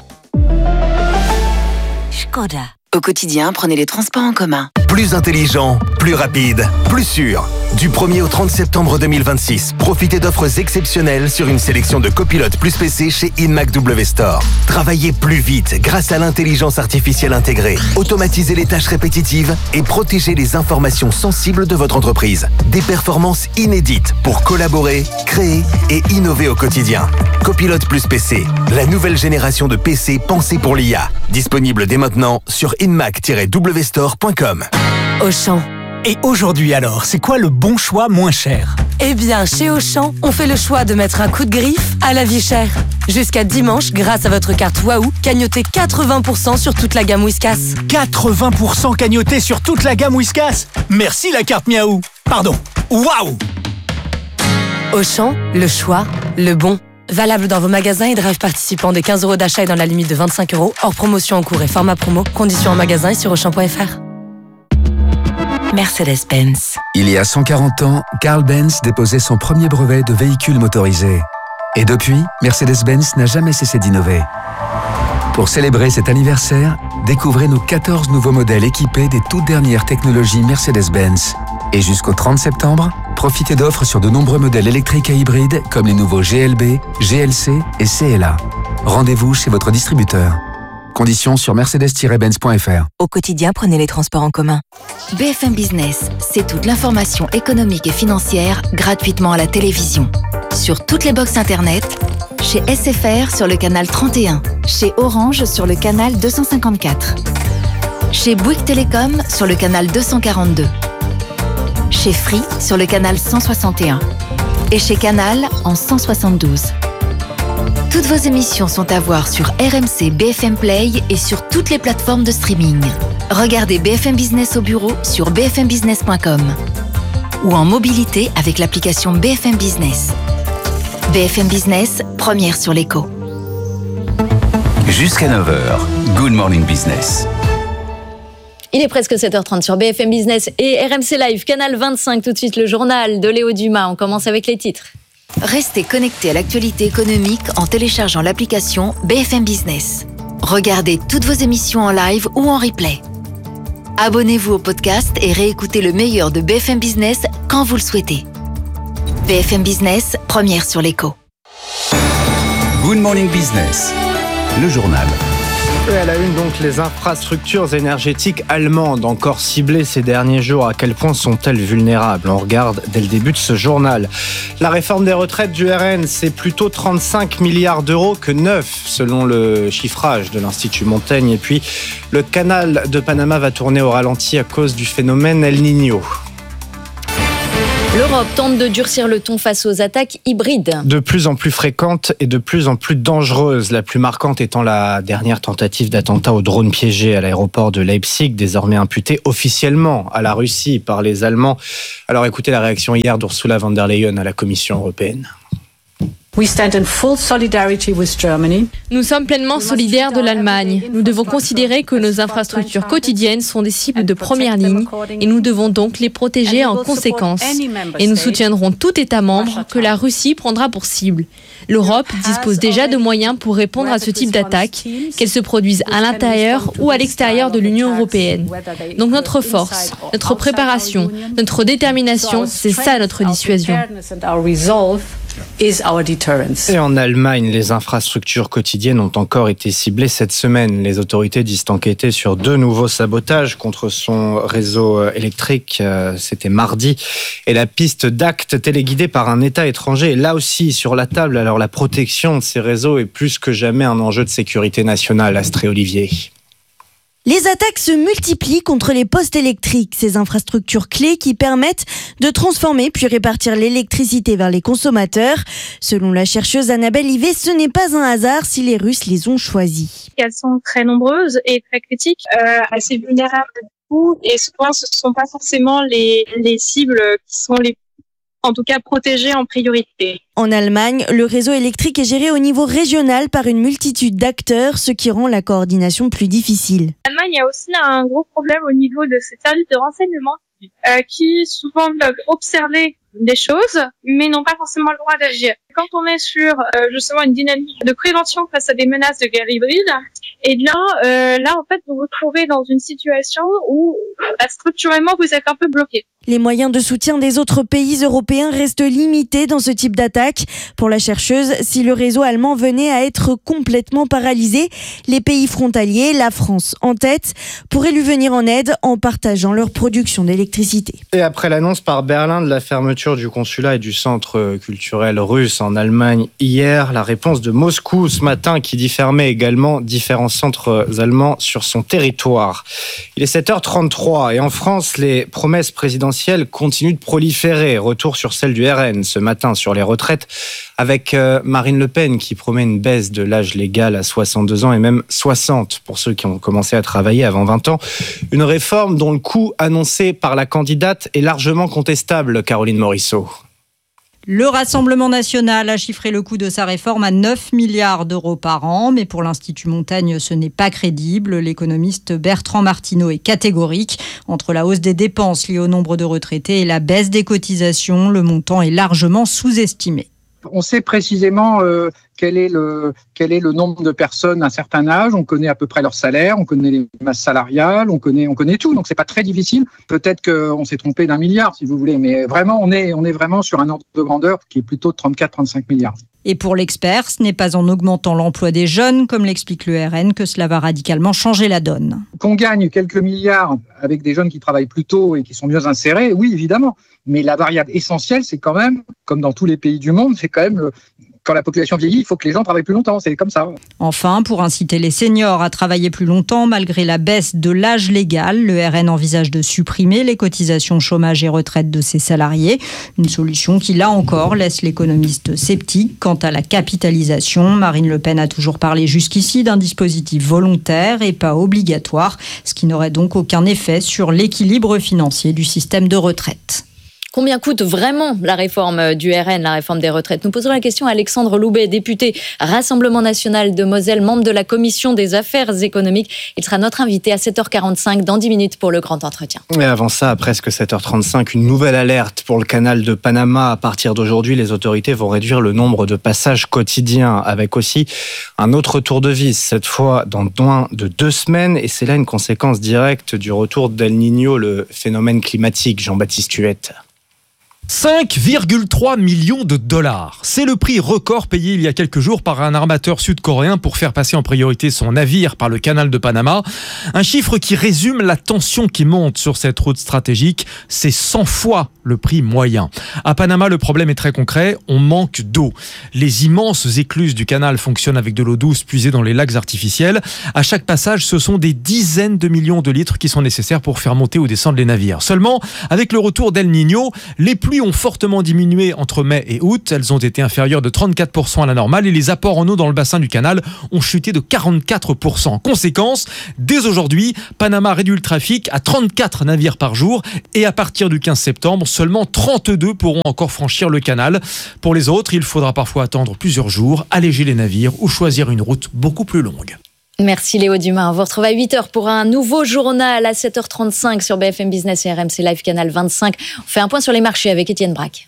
Škoda. Au quotidien, prenez les transports en commun. Plus intelligent, plus rapide, plus sûr. Du 1er au 30 septembre 2026, profitez d'offres exceptionnelles sur une sélection de copilotes plus PC chez Inmac W Store. Travaillez plus vite grâce à l'intelligence artificielle intégrée. Automatisez les tâches répétitives et protégez les informations sensibles de votre entreprise. Des performances inédites pour collaborer, créer et innover au quotidien. Copilote plus PC, la nouvelle génération de PC pensée pour l'IA. Disponible dès maintenant sur inmac-wstore.com. Auchan. Et aujourd'hui alors, c'est quoi le bon choix moins cher ? Eh bien, chez Auchan, on fait le choix de mettre un coup de griffe à la vie chère. Jusqu'à dimanche, grâce à votre carte Waouh, cagnotez 80% sur toute la gamme Whiskas. 80% cagnoté sur toute la gamme Whiskas ? Merci la carte Miaou. Pardon, Waouh ! Auchan, le choix, le bon. Valable dans vos magasins et drive participants des 15 € d'achat et dans la limite de 25 €, hors promotion en cours et format promo. Conditions en magasin et sur Auchan.fr. Mercedes-Benz. Il y a 140 ans, Carl Benz déposait son premier brevet de véhicule motorisé. Et depuis, Mercedes-Benz n'a jamais cessé d'innover. Pour célébrer cet anniversaire, découvrez nos 14 nouveaux modèles équipés des toutes dernières technologies Mercedes-Benz. Et jusqu'au 30 septembre, profitez d'offres sur de nombreux modèles électriques et hybrides comme les nouveaux GLB, GLC et CLA. Rendez-vous chez votre distributeur. Conditions sur mercedes-benz.fr. Au quotidien, prenez les transports en commun. BFM Business, c'est toute l'information économique et financière gratuitement à la télévision. Sur toutes les box internet, chez SFR sur le canal 31, chez Orange sur le canal 254, chez Bouygues Télécom sur le canal 242, chez Free sur le canal 161 et chez Canal en 172. Toutes vos émissions sont à voir sur RMC BFM Play et sur toutes les plateformes de streaming. Regardez BFM Business au bureau sur bfmbusiness.com ou en mobilité avec l'application BFM Business. BFM Business, première sur l'écho. Jusqu'à 9h, Good Morning Business. Il est presque 7h30 sur BFM Business et RMC Live, Canal 25. Tout de suite, le journal de Léo Dumas. On commence avec les titres. Restez connectés à l'actualité économique en téléchargeant l'application BFM Business. Regardez toutes vos émissions en live ou en replay. Abonnez-vous au podcast et réécoutez le meilleur de BFM Business quand vous le souhaitez. BFM Business, première sur l'écho. Good Morning Business, le journal. Et à la une, donc, les infrastructures énergétiques allemandes, encore ciblées ces derniers jours. À quel point sont-elles vulnérables? On regarde dès le début de ce journal. La réforme des retraites du RN, c'est plutôt 35 milliards d'euros que 9, selon le chiffrage de l'Institut Montaigne. Et puis, le canal de Panama va tourner au ralenti à cause du phénomène El Niño. L'Europe tente de durcir le ton face aux attaques hybrides. De plus en plus fréquentes et de plus en plus dangereuses. La plus marquante étant la dernière tentative d'attentat au drone piégé à l'aéroport de Leipzig, désormais imputée officiellement à la Russie par les Allemands. Alors écoutez la réaction hier d'Ursula von der Leyen à la Commission européenne. Nous sommes pleinement solidaires de l'Allemagne. Nous devons considérer que nos infrastructures quotidiennes sont des cibles de première ligne et nous devons donc les protéger en conséquence. Et nous soutiendrons tout État membre que la Russie prendra pour cible. L'Europe dispose déjà de moyens pour répondre à ce type d'attaques, qu'elles se produisent à l'intérieur ou à l'extérieur de l'Union européenne. Donc notre force, notre préparation, notre détermination, c'est ça notre dissuasion. Et en Allemagne, les infrastructures quotidiennes ont encore été ciblées cette semaine. Les autorités disent enquêter sur 2 nouveaux sabotages contre son réseau électrique. C'était mardi. Et la piste d'actes téléguidés par un État étranger est là aussi sur la table. Alors la protection de ces réseaux est plus que jamais un enjeu de sécurité nationale. Astrée Olivier. Les attaques se multiplient contre les postes électriques, ces infrastructures clés qui permettent de transformer puis répartir l'électricité vers les consommateurs. Selon la chercheuse Annabelle Ivet, ce n'est pas un hasard si les Russes les ont choisies. Elles sont très nombreuses et très critiques, assez vulnérables du coup, et souvent ce ne sont pas forcément les cibles qui sont les en tout cas protégés en priorité. En Allemagne, le réseau électrique est géré au niveau régional par une multitude d'acteurs, ce qui rend la coordination plus difficile. En Allemagne, il y a aussi un gros problème au niveau de ces services de renseignement qui souvent doivent observer des choses, mais n'ont pas forcément le droit d'agir. Quand on est sur justement une dynamique de prévention face à des menaces de guerre hybride, et là en fait vous vous trouvez dans une situation où structurellement vous êtes un peu bloqué. Les moyens de soutien des autres pays européens restent limités dans ce type d'attaque. Pour la chercheuse, si le réseau allemand venait à être complètement paralysé, les pays frontaliers, la France en tête, pourraient lui venir en aide en partageant leur production d'électricité. Et après l'annonce par Berlin de la fermeture du consulat et du centre culturel russe en Allemagne hier, la réponse de Moscou ce matin qui dit fermer également différents centres allemands sur son territoire. Il est 7h33 et en France, les promesses présidentielles continuent de proliférer. Retour sur celle du RN ce matin sur les retraites avec Marine Le Pen qui promet une baisse de l'âge légal à 62 ans et même 60 pour ceux qui ont commencé à travailler avant 20 ans. Une réforme dont le coût annoncé par la candidate est largement contestable, Caroline Morisseau. Le Rassemblement national a chiffré le coût de sa réforme à 9 milliards d'euros par an, mais pour l'Institut Montaigne, ce n'est pas crédible. L'économiste Bertrand Martineau est catégorique. Entre la hausse des dépenses liées au nombre de retraités et la baisse des cotisations, le montant est largement sous-estimé. On sait précisément quel est le nombre de personnes d'un certain âge, on connaît à peu près leur salaire, on connaît les masses salariales, on connaît tout, donc c'est pas très difficile. Peut-être qu'on s'est trompé d'1 milliard si vous voulez, mais vraiment on est vraiment sur un ordre de grandeur qui est plutôt de 34-35 milliards. Et pour l'expert, ce n'est pas en augmentant l'emploi des jeunes, comme l'explique le RN, que cela va radicalement changer la donne. Qu'on gagne quelques milliards avec des jeunes qui travaillent plus tôt et qui sont mieux insérés, oui évidemment, mais la variable essentielle c'est quand même, comme dans tous les pays du monde, c'est quand même quand la population vieillit, il faut que les gens travaillent plus longtemps, c'est comme ça. Enfin, pour inciter les seniors à travailler plus longtemps, malgré la baisse de l'âge légal, le RN envisage de supprimer les cotisations chômage et retraite de ses salariés. Une solution qui, là encore, laisse l'économiste sceptique quant à la capitalisation. Marine Le Pen a toujours parlé jusqu'ici d'un dispositif volontaire et pas obligatoire, ce qui n'aurait donc aucun effet sur l'équilibre financier du système de retraite. Combien coûte vraiment la réforme du RN, la réforme des retraites ? Nous poserons la question à Alexandre Loubet, député Rassemblement national de Moselle, membre de la commission des affaires économiques. Il sera notre invité à 7h45 dans 10 minutes pour le grand entretien. Et avant ça, à presque 7h35, une nouvelle alerte pour le canal de Panama. À partir d'aujourd'hui, les autorités vont réduire le nombre de passages quotidiens, avec aussi un autre tour de vis, cette fois dans moins de 2 semaines. Et c'est là une conséquence directe du retour d'El Niño, le phénomène climatique. Jean-Baptiste Huette. 5,3 millions de dollars. C'est le prix record payé il y a quelques jours par un armateur sud-coréen pour faire passer en priorité son navire par le canal de Panama. Un chiffre qui résume la tension qui monte sur cette route stratégique. C'est 100 fois le prix moyen. À Panama, le problème est très concret. On manque d'eau. Les immenses écluses du canal fonctionnent avec de l'eau douce puisée dans les lacs artificiels. À chaque passage, ce sont des dizaines de millions de litres qui sont nécessaires pour faire monter ou descendre les navires. Seulement, avec le retour d'El Niño, les pluies ont fortement diminué entre mai et août. Elles ont été inférieures de 34% à la normale et les apports en eau dans le bassin du canal ont chuté de 44%. Conséquence, dès aujourd'hui, Panama réduit le trafic à 34 navires par jour et à partir du 15 septembre, seulement 32 pourront encore franchir le canal. Pour les autres, il faudra parfois attendre plusieurs jours, alléger les navires ou choisir une route beaucoup plus longue. Merci Léo Dumas. On vous retrouve à 8h pour un nouveau journal à 7h35 sur BFM Business et RMC Live Canal 25. On fait un point sur les marchés avec Étienne Braque.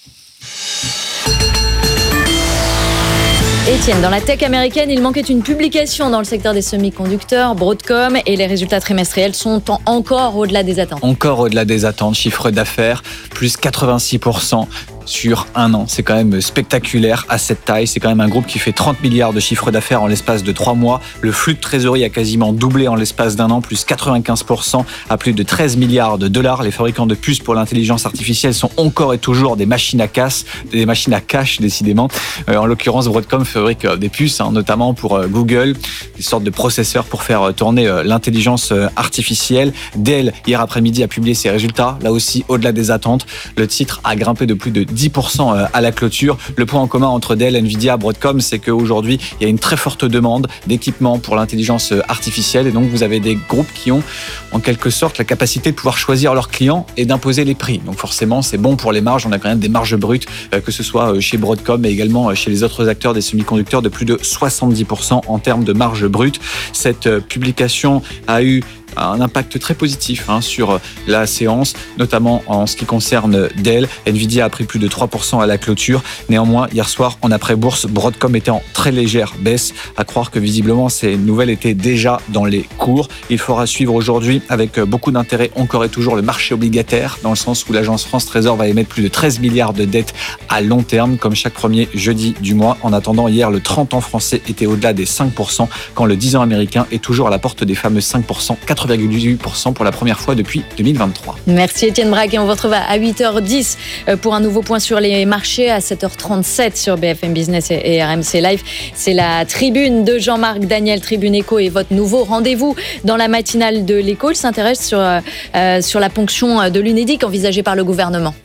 Étienne, dans la tech américaine, il manquait une publication dans le secteur des semi-conducteurs, Broadcom, et les résultats trimestriels sont encore au-delà des attentes. Encore au-delà des attentes, chiffre d'affaires, plus 86%. Sur un an. C'est quand même spectaculaire à cette taille. C'est quand même un groupe qui fait 30 milliards de chiffre d'affaires en l'espace de 3 mois. Le flux de trésorerie a quasiment doublé en l'espace d'un an, plus 95% à plus de 13 milliards de dollars. Les fabricants de puces pour l'intelligence artificielle sont encore et toujours des machines à cash, décidément. En l'occurrence, Broadcom fabrique des puces, notamment pour Google, des sortes de processeurs pour faire tourner l'intelligence artificielle. Dell, hier après-midi, a publié ses résultats. Là aussi, au-delà des attentes. Le titre a grimpé de plus de 10% à la clôture. Le point en commun entre Dell, Nvidia, Broadcom, c'est qu'aujourd'hui, il y a une très forte demande d'équipements pour l'intelligence artificielle et donc vous avez des groupes qui ont en quelque sorte la capacité de pouvoir choisir leurs clients et d'imposer les prix. Donc forcément, c'est bon pour les marges. On a quand même des marges brutes, que ce soit chez Broadcom mais également chez les autres acteurs des semi-conducteurs de plus de 70% en termes de marge brute. Cette publication a eu un impact très positif sur la séance, notamment en ce qui concerne Dell. Nvidia a pris plus de 3% à la clôture. Néanmoins, hier soir, en après-bourse, Broadcom était en très légère baisse. À croire que visiblement, ces nouvelles étaient déjà dans les cours. Il faudra suivre aujourd'hui avec beaucoup d'intérêt encore et toujours le marché obligataire, dans le sens où l'agence France Trésor va émettre plus de 13 milliards de dettes à long terme, comme chaque premier jeudi du mois. En attendant, hier, le 30 ans français était au-delà des 5%, quand le 10 ans américain est toujours à la porte des fameux 5%, 4,18% pour la première fois depuis 2023. Merci Étienne Braque et on vous retrouve à 8h10 pour un nouveau point sur les marchés à 7h37 sur BFM Business et RMC Live. C'est la tribune de Jean-Marc Daniel, Tribune Éco, et votre nouveau rendez-vous dans la matinale de l'Éco. Il s'intéresse sur la ponction de l'Unédic envisagée par le gouvernement.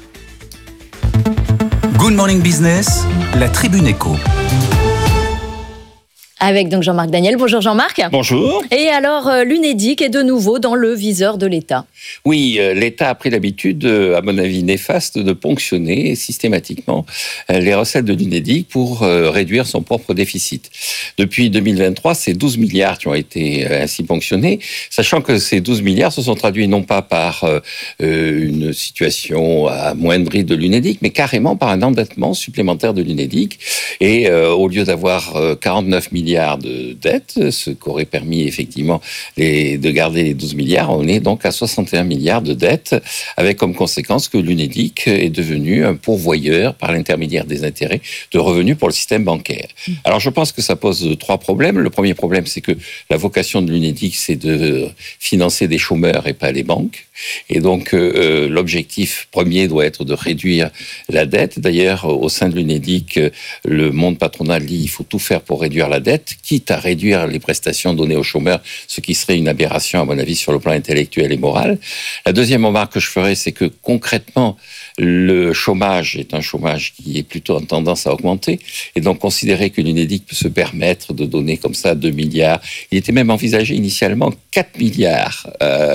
Good Morning Business, la Tribune Éco. Avec donc Jean-Marc Daniel. Bonjour Jean-Marc. Bonjour. Et alors, l'Unédic est de nouveau dans le viseur de l'État. Oui, l'État a pris l'habitude, à mon avis néfaste, de ponctionner systématiquement les recettes de l'Unédic pour réduire son propre déficit. Depuis 2023, c'est 12 milliards qui ont été ainsi ponctionnés, sachant que ces 12 milliards se sont traduits non pas par une situation amoindrie de l'Unédic, mais carrément par un endettement supplémentaire de l'Unédic. Et au lieu d'avoir 49 milliards milliards de dettes, ce qu'aurait permis effectivement de garder les 12 milliards. On est donc à 61 milliards de dettes, avec comme conséquence que l'Unédic est devenu un pourvoyeur, par l'intermédiaire des intérêts, de revenus pour le système bancaire. Alors je pense que ça pose 3 problèmes. Le premier problème, c'est que la vocation de l'Unédic, c'est de financer des chômeurs et pas les banques. Et donc l'objectif premier doit être de réduire la dette. D'ailleurs, au sein de l'Unédic, le monde patronal dit qu'il faut tout faire pour réduire la dette, quitte à réduire les prestations données aux chômeurs, ce qui serait une aberration à mon avis sur le plan intellectuel et moral. La deuxième remarque que je ferai, c'est que concrètement, le chômage est un chômage qui est plutôt en tendance à augmenter. Et donc considérer que l'Unédic peut se permettre de donner comme ça 2 milliards, il était même envisagé initialement 4 milliards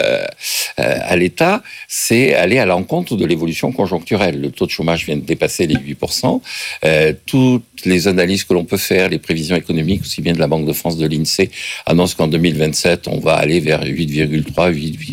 à l'État, c'est aller à l'encontre de l'évolution conjoncturelle. Le taux de chômage vient de dépasser les 8%. Toutes les analyses que l'on peut faire, les prévisions économiques, aussi bien de la Banque de France, de l'INSEE, annoncent qu'en 2027, on va aller vers 8,3,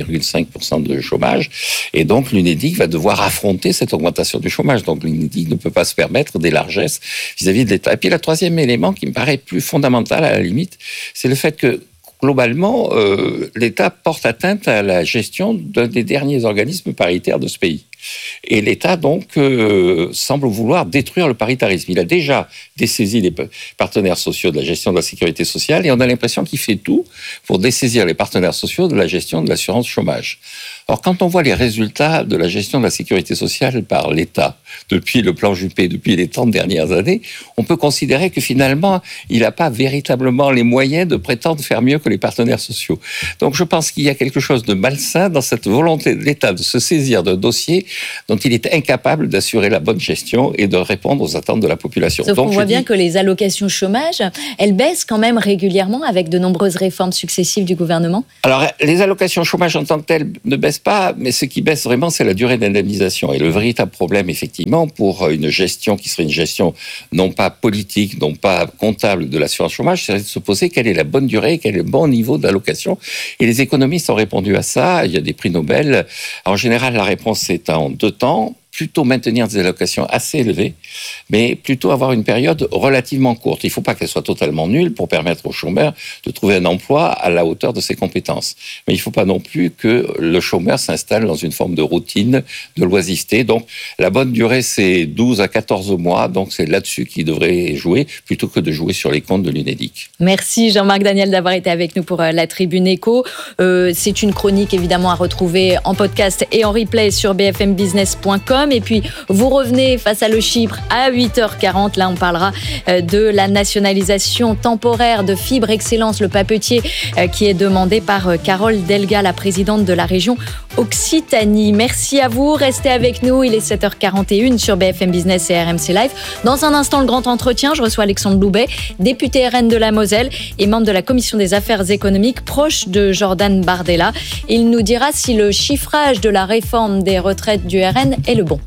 8,5% de chômage. Et donc, l'Unédic va devoir affronter cette augmentation du chômage. Donc, l'Unédic ne peut pas se permettre des largesses vis-à-vis de l'État. Et puis, le troisième élément qui me paraît plus fondamental à la limite, c'est le fait que globalement, l'État porte atteinte à la gestion d'un des derniers organismes paritaires de ce pays. Et l'État, donc, semble vouloir détruire le paritarisme. Il a déjà dessaisi les partenaires sociaux de la gestion de la sécurité sociale et on a l'impression qu'il fait tout pour dessaisir les partenaires sociaux de la gestion de l'assurance chômage. Or, quand on voit les résultats de la gestion de la sécurité sociale par l'État, depuis le plan Juppé, depuis les 30 dernières années, on peut considérer que finalement, il n'a pas véritablement les moyens de prétendre faire mieux que les partenaires sociaux. Donc, je pense qu'il y a quelque chose de malsain dans cette volonté de l'État de se saisir d'un dossier dont il est incapable d'assurer la bonne gestion et de répondre aux attentes de la population. Sauf qu'on voit bien que les allocations chômage, elles baissent quand même régulièrement avec de nombreuses réformes successives du gouvernement. Alors, les allocations chômage en tant que telles ne baissent pas, mais ce qui baisse vraiment, c'est la durée d'indemnisation. Et le véritable problème, effectivement, pour une gestion qui serait une gestion non pas politique, non pas comptable de l'assurance chômage, c'est de se poser quelle est la bonne durée, quel est le bon niveau d'allocation. Et les économistes ont répondu à ça. Il y a des prix Nobel. En général, la réponse est en 2 temps. Plutôt maintenir des allocations assez élevées, mais plutôt avoir une période relativement courte. Il ne faut pas qu'elle soit totalement nulle pour permettre aux chômeurs de trouver un emploi à la hauteur de ses compétences. Mais il ne faut pas non plus que le chômeur s'installe dans une forme de routine, de loisiveté. Donc, la bonne durée, c'est 12 à 14 mois. Donc, c'est là-dessus qu'il devrait jouer, plutôt que de jouer sur les comptes de l'Unédic. Merci Jean-Marc Daniel d'avoir été avec nous pour la Tribune Éco. C'est une chronique évidemment à retrouver en podcast et en replay sur bfmbusiness.com. Et puis, vous revenez face à Le Chypre à 8h40. Là, on parlera de la nationalisation temporaire de Fibre Excellence, le papetier qui est demandé par Carole Delga, la présidente de la région Occitanie. Merci à vous. Restez avec nous. Il est 7h41 sur BFM Business et RMC Live. Dans un instant, le grand entretien. Je reçois Alexandre Loubet, député RN de la Moselle et membre de la Commission des affaires économiques, proche de Jordan Bardella. Il nous dira si le chiffrage de la réforme des retraites du RN est le bon.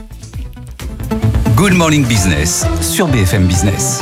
Good Morning Business sur BFM Business.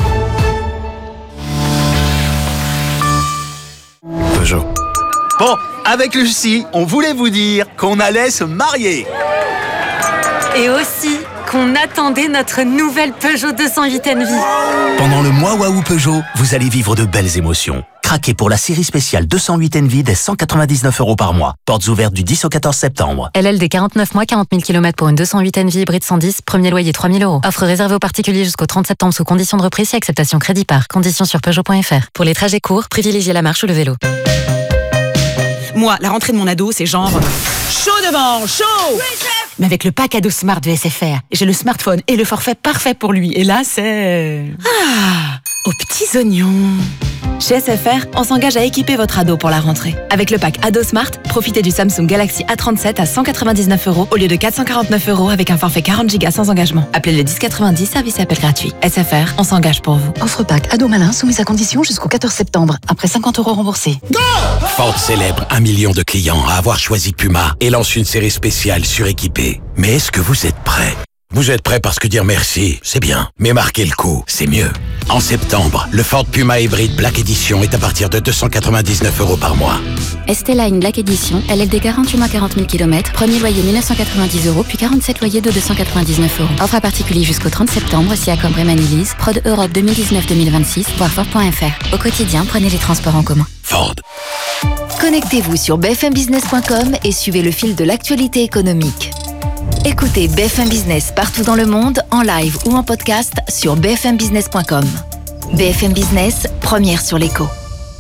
Peugeot. Bon, avec Lucie, on voulait vous dire qu'on allait se marier. Et aussi qu'on attendait notre nouvelle Peugeot 208 Envy. Pendant le mois Waouh Peugeot, vous allez vivre de belles émotions. Craquez pour la série spéciale 208 Envy dès 199 € par mois. Portes ouvertes du 10 au 14 septembre. LLD 49 mois, 40 000 km pour une 208 Envy hybride 110, premier loyer 3 000 €. Offre réservée aux particuliers jusqu'au 30 septembre sous conditions de reprise et acceptation crédit par. Conditions sur Peugeot.fr. Pour les trajets courts, privilégiez la marche ou le vélo. Moi, la rentrée de mon ado, c'est genre chaud devant, chaud. Oui, chef. Mais avec le pack ado Smart de SFR, j'ai le smartphone et le forfait parfait pour lui. Et là, c'est... aux petits oignons. Chez SFR, on s'engage à équiper votre ado pour la rentrée. Avec le pack Ado Smart, profitez du Samsung Galaxy A37 à 199 € au lieu de 449 € avec un forfait 40 Go sans engagement. Appelez le 1090, service et appel gratuit. SFR, on s'engage pour vous. Offre pack Ado Malin soumise à condition jusqu'au 14 septembre. Après 50 € remboursés. Go! Ford célèbre 1 million de clients à avoir choisi Puma et lance une série spéciale suréquipée. Mais est-ce que vous êtes prêts? Vous êtes prêts parce que dire merci, c'est bien. Mais marquer le coup, c'est mieux. En septembre, le Ford Puma Hybrid Black Edition est à partir de 299 € par mois. Esteline Black Edition, LLD 48 mois 40 000 km, premier loyer 1990 €, puis 47 loyers de 299 €. Offre à particulier jusqu'au 30 septembre, si accord Bremen-Elise, Prod Europe 2019-2026, voir Ford.fr. Au quotidien, prenez les transports en commun. Ford. Connectez-vous sur bfmbusiness.com et suivez le fil de l'actualité économique. Écoutez BFM Business partout dans le monde, en live ou en podcast sur bfmbusiness.com. BFM Business, première sur l'écho.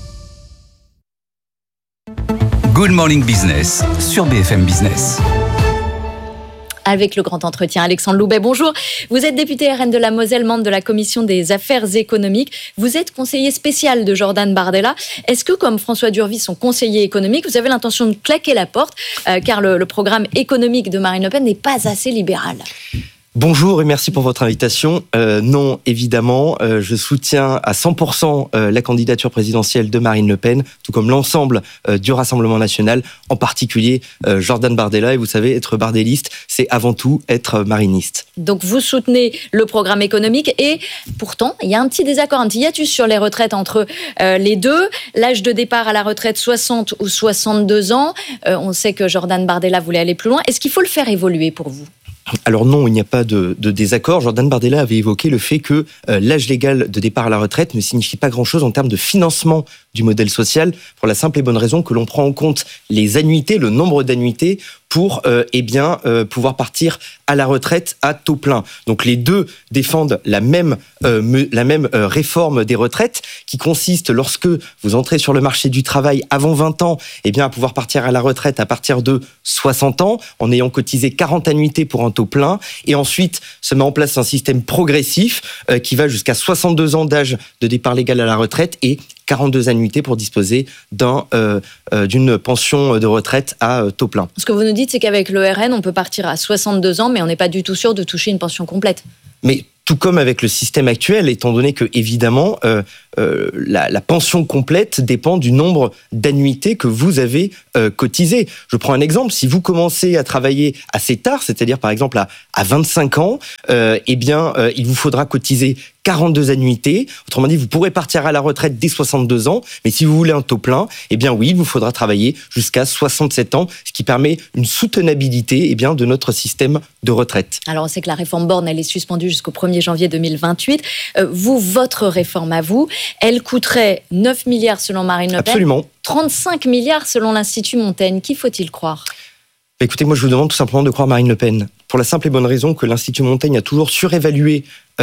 Good Morning Business sur BFM Business. Avec le grand entretien, Alexandre Loubet, bonjour. Vous êtes député RN de la Moselle, membre de la Commission des Affaires économiques. Vous êtes conseiller spécial de Jordan Bardella. Est-ce que, comme François Durvy, son conseiller économique, vous avez l'intention de claquer la porte, car le programme économique de Marine Le Pen n'est pas assez libéral? Bonjour et merci pour votre invitation. Non, évidemment, je soutiens à 100% la candidature présidentielle de Marine Le Pen, tout comme l'ensemble du Rassemblement national, en particulier Jordan Bardella. Et vous savez, être bardelliste, c'est avant tout être mariniste. Donc vous soutenez le programme économique et pourtant, il y a un petit désaccord, un petit hiatus sur les retraites entre les deux. L'âge de départ à la retraite, 60 ou 62 ans. On sait que Jordan Bardella voulait aller plus loin. Est-ce qu'il faut le faire évoluer pour vous ? Alors non, il n'y a pas de désaccord. Jordan Bardella avait évoqué le fait que l'âge légal de départ à la retraite ne signifie pas grand-chose en termes de financement du modèle social, pour la simple et bonne raison que l'on prend en compte les annuités, le nombre d'annuités, pour pouvoir partir à la retraite à taux plein. Donc les deux défendent la même réforme des retraites qui consiste, lorsque vous entrez sur le marché du travail avant 20 ans, à pouvoir partir à la retraite à partir de 60 ans en ayant cotisé 40 annuités pour un taux plein, et ensuite se met en place un système progressif qui va jusqu'à 62 ans d'âge de départ légal à la retraite et 42 annuités pour disposer d'une pension de retraite à taux plein. Ce que vous nous dites, c'est qu'avec le RN, on peut partir à 62 ans, mais on n'est pas du tout sûr de toucher une pension complète. Mais tout comme avec le système actuel, étant donné que, évidemment, la pension complète dépend du nombre d'annuités que vous avez cotisées. Je prends un exemple. Si vous commencez à travailler assez tard, c'est-à-dire par exemple à 25 ans, il vous faudra cotiser 42 annuités. Autrement dit, vous pourrez partir à la retraite dès 62 ans, mais si vous voulez un taux plein, oui, il vous faudra travailler jusqu'à 67 ans, ce qui permet une soutenabilité de notre système de retraite. Alors, on sait que la réforme Borne, elle est suspendue jusqu'au 1er janvier 2028. Votre réforme à vous, elle coûterait 9 milliards selon Marine Le Pen. Absolument. 35 milliards selon l'Institut Montaigne. Qui faut-il croire ? Écoutez, moi je vous demande tout simplement de croire Marine Le Pen, pour la simple et bonne raison que l'Institut Montaigne a toujours surestimé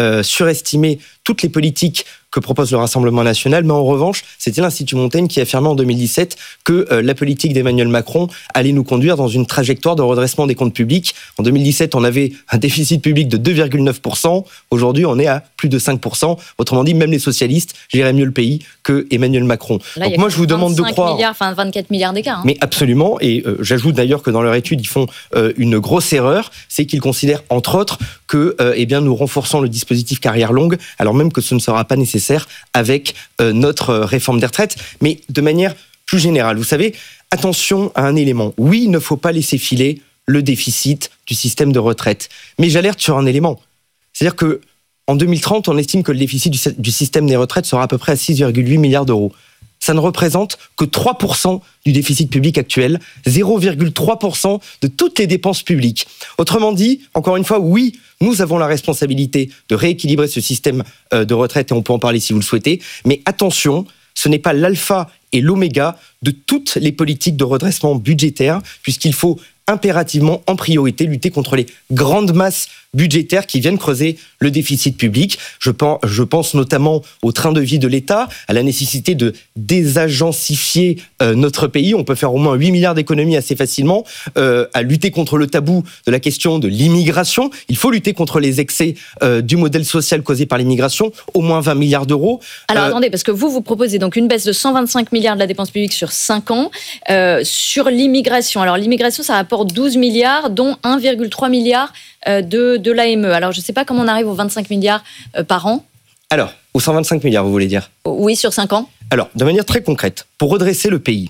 toutes les politiques que propose le Rassemblement national, mais en revanche, c'était l'Institut Montaigne qui affirmait en 2017 que la politique d'Emmanuel Macron allait nous conduire dans une trajectoire de redressement des comptes publics. En 2017, on avait un déficit public de 2,9%. Aujourd'hui, on est à plus de 5%. Autrement dit, même les socialistes gèrent mieux le pays que Emmanuel Macron. Là, donc moi, je vous demande de croire... 24 milliards d'écart. Mais absolument. Et j'ajoute d'ailleurs que dans leur étude, ils font une grosse erreur. C'est qu'ils considèrent, entre autres, que nous renforçons le dispositif carrière longue, alors même que ce ne sera pas nécessaire avec notre réforme des retraites. Mais de manière plus générale, vous savez, attention à un élément. Oui, il ne faut pas laisser filer le déficit du système de retraite. Mais j'alerte sur un élément. C'est-à-dire que en 2030, on estime que le déficit du système des retraites sera à peu près à 6,8 milliards d'euros. Ça ne représente que 3% du déficit public actuel, 0,3% de toutes les dépenses publiques. Autrement dit, encore une fois, oui, nous avons la responsabilité de rééquilibrer ce système de retraite, et on peut en parler si vous le souhaitez, mais attention, ce n'est pas l'alpha et l'oméga de toutes les politiques de redressement budgétaire, puisqu'il faut impérativement, en priorité, lutter contre les grandes masses budgétaires qui viennent creuser le déficit public. Je pense notamment au train de vie de l'État, à la nécessité de désagencifier notre pays. On peut faire au moins 8 milliards d'économies assez facilement, à lutter contre le tabou de la question de l'immigration. Il faut lutter contre les excès du modèle social causé par l'immigration, au moins 20 milliards d'euros. Alors attendez, parce que vous proposez donc une baisse de 125 milliards de la dépense publique sur 5 ans. Sur l'immigration, alors l'immigration, ça rapporte 12 milliards, dont 1,3 milliard de l'AME. Alors, je ne sais pas comment on arrive aux 25 milliards par an. Alors, aux 125 milliards, vous voulez dire ? Oui, sur 5 ans. Alors, de manière très concrète, pour redresser le pays,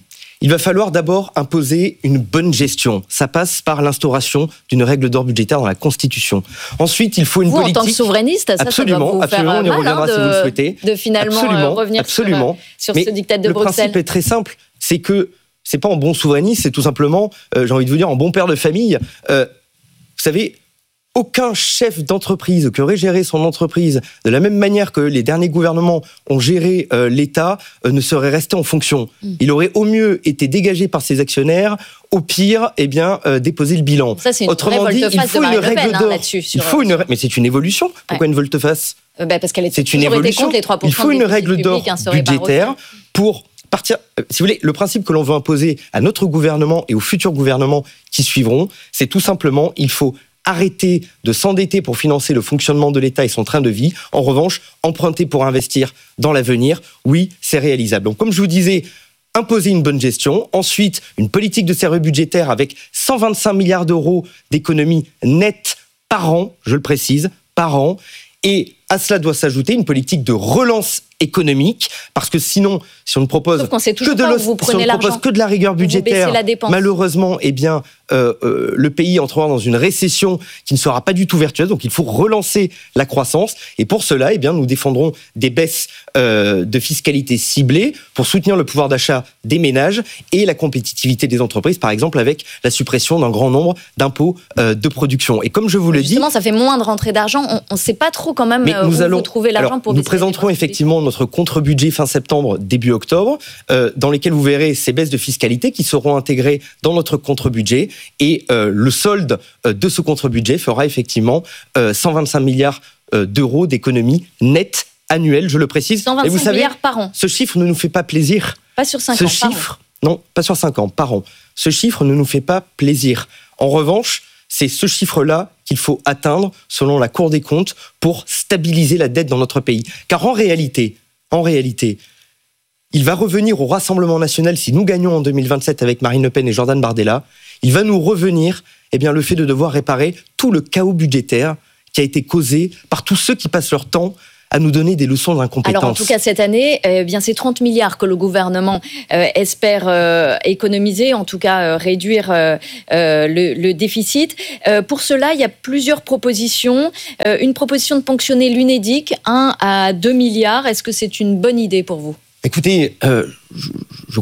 Il va falloir d'abord imposer une bonne gestion. Ça passe par l'instauration d'une règle d'or budgétaire dans la Constitution. Ensuite, il faut une politique... Vous, en tant que souverainiste, absolument, ça doit vous faire on y mal, reviendra si vous le souhaitez. De finalement revenir sur ce diktat de Bruxelles. Le principe est très simple, c'est que c'est pas en bon souverainiste, c'est tout simplement, j'ai envie de vous dire, en bon père de famille. Vous savez, aucun chef d'entreprise qui aurait géré son entreprise de la même manière que les derniers gouvernements ont géré l'État ne serait resté en fonction. Il aurait au mieux été dégagé par ses actionnaires, au pire, déposer le bilan. Ça, c'est une Autrement dit, il faut une règle d'or. Mais c'est une évolution. Pourquoi une volte-face ? Parce qu'elle était c'est une évolution. Contre les 3% il faut une règle d'or budgétaire pour partir. Si vous voulez, le principe que l'on veut imposer à notre gouvernement et aux futurs gouvernements qui suivront, c'est tout simplement, il faut arrêter de s'endetter pour financer le fonctionnement de l'État et son train de vie. En revanche, emprunter pour investir dans l'avenir, oui, c'est réalisable. Donc, comme je vous disais, imposer une bonne gestion. Ensuite, une politique de sérieux budgétaire avec 125 milliards d'euros d'économies nettes par an, je le précise, par an. Et à cela doit s'ajouter une politique de relance économique, parce que sinon, si on ne propose que de la rigueur budgétaire, malheureusement, le pays entrera dans une récession qui ne sera pas du tout vertueuse. Donc, il faut relancer la croissance. Et pour cela, nous défendrons des baisses de fiscalité ciblées pour soutenir le pouvoir d'achat des ménages et la compétitivité des entreprises, par exemple avec la suppression d'un grand nombre d'impôts de production. Et comme je vous le dis, justement, ça fait moins de rentrée d'argent. On ne sait pas trop quand même où vous trouvez l'argent pour. Nous présenterons effectivement notre contre-budget fin septembre, début octobre, dans lesquels vous verrez ces baisses de fiscalité qui seront intégrées dans notre contre-budget. Et le solde de ce contre-budget fera effectivement 125 milliards d'euros d'économies nettes annuelles, je le précise. 125 et vous savez, milliards par an. Ce chiffre ne nous fait pas plaisir. Pas sur 5 ans, non, pas sur 5 ans, par an. Ce chiffre ne nous fait pas plaisir. En revanche, c'est ce chiffre-là qu'il faut atteindre, selon la Cour des comptes, pour stabiliser la dette dans notre pays. Car en réalité, il va revenir au Rassemblement national, si nous gagnons en 2027 avec Marine Le Pen et Jordan Bardella, il va nous revenir le fait de devoir réparer tout le chaos budgétaire qui a été causé par tous ceux qui passent leur temps à nous donner des leçons d'incompétence. Alors en tout cas cette année, c'est 30 milliards que le gouvernement espère économiser, en tout cas réduire le déficit. Pour cela, il y a plusieurs propositions. Une proposition de ponctionner l'UNEDIC, 1 à 2 milliards. Est-ce que c'est une bonne idée pour vous ? Écoutez, je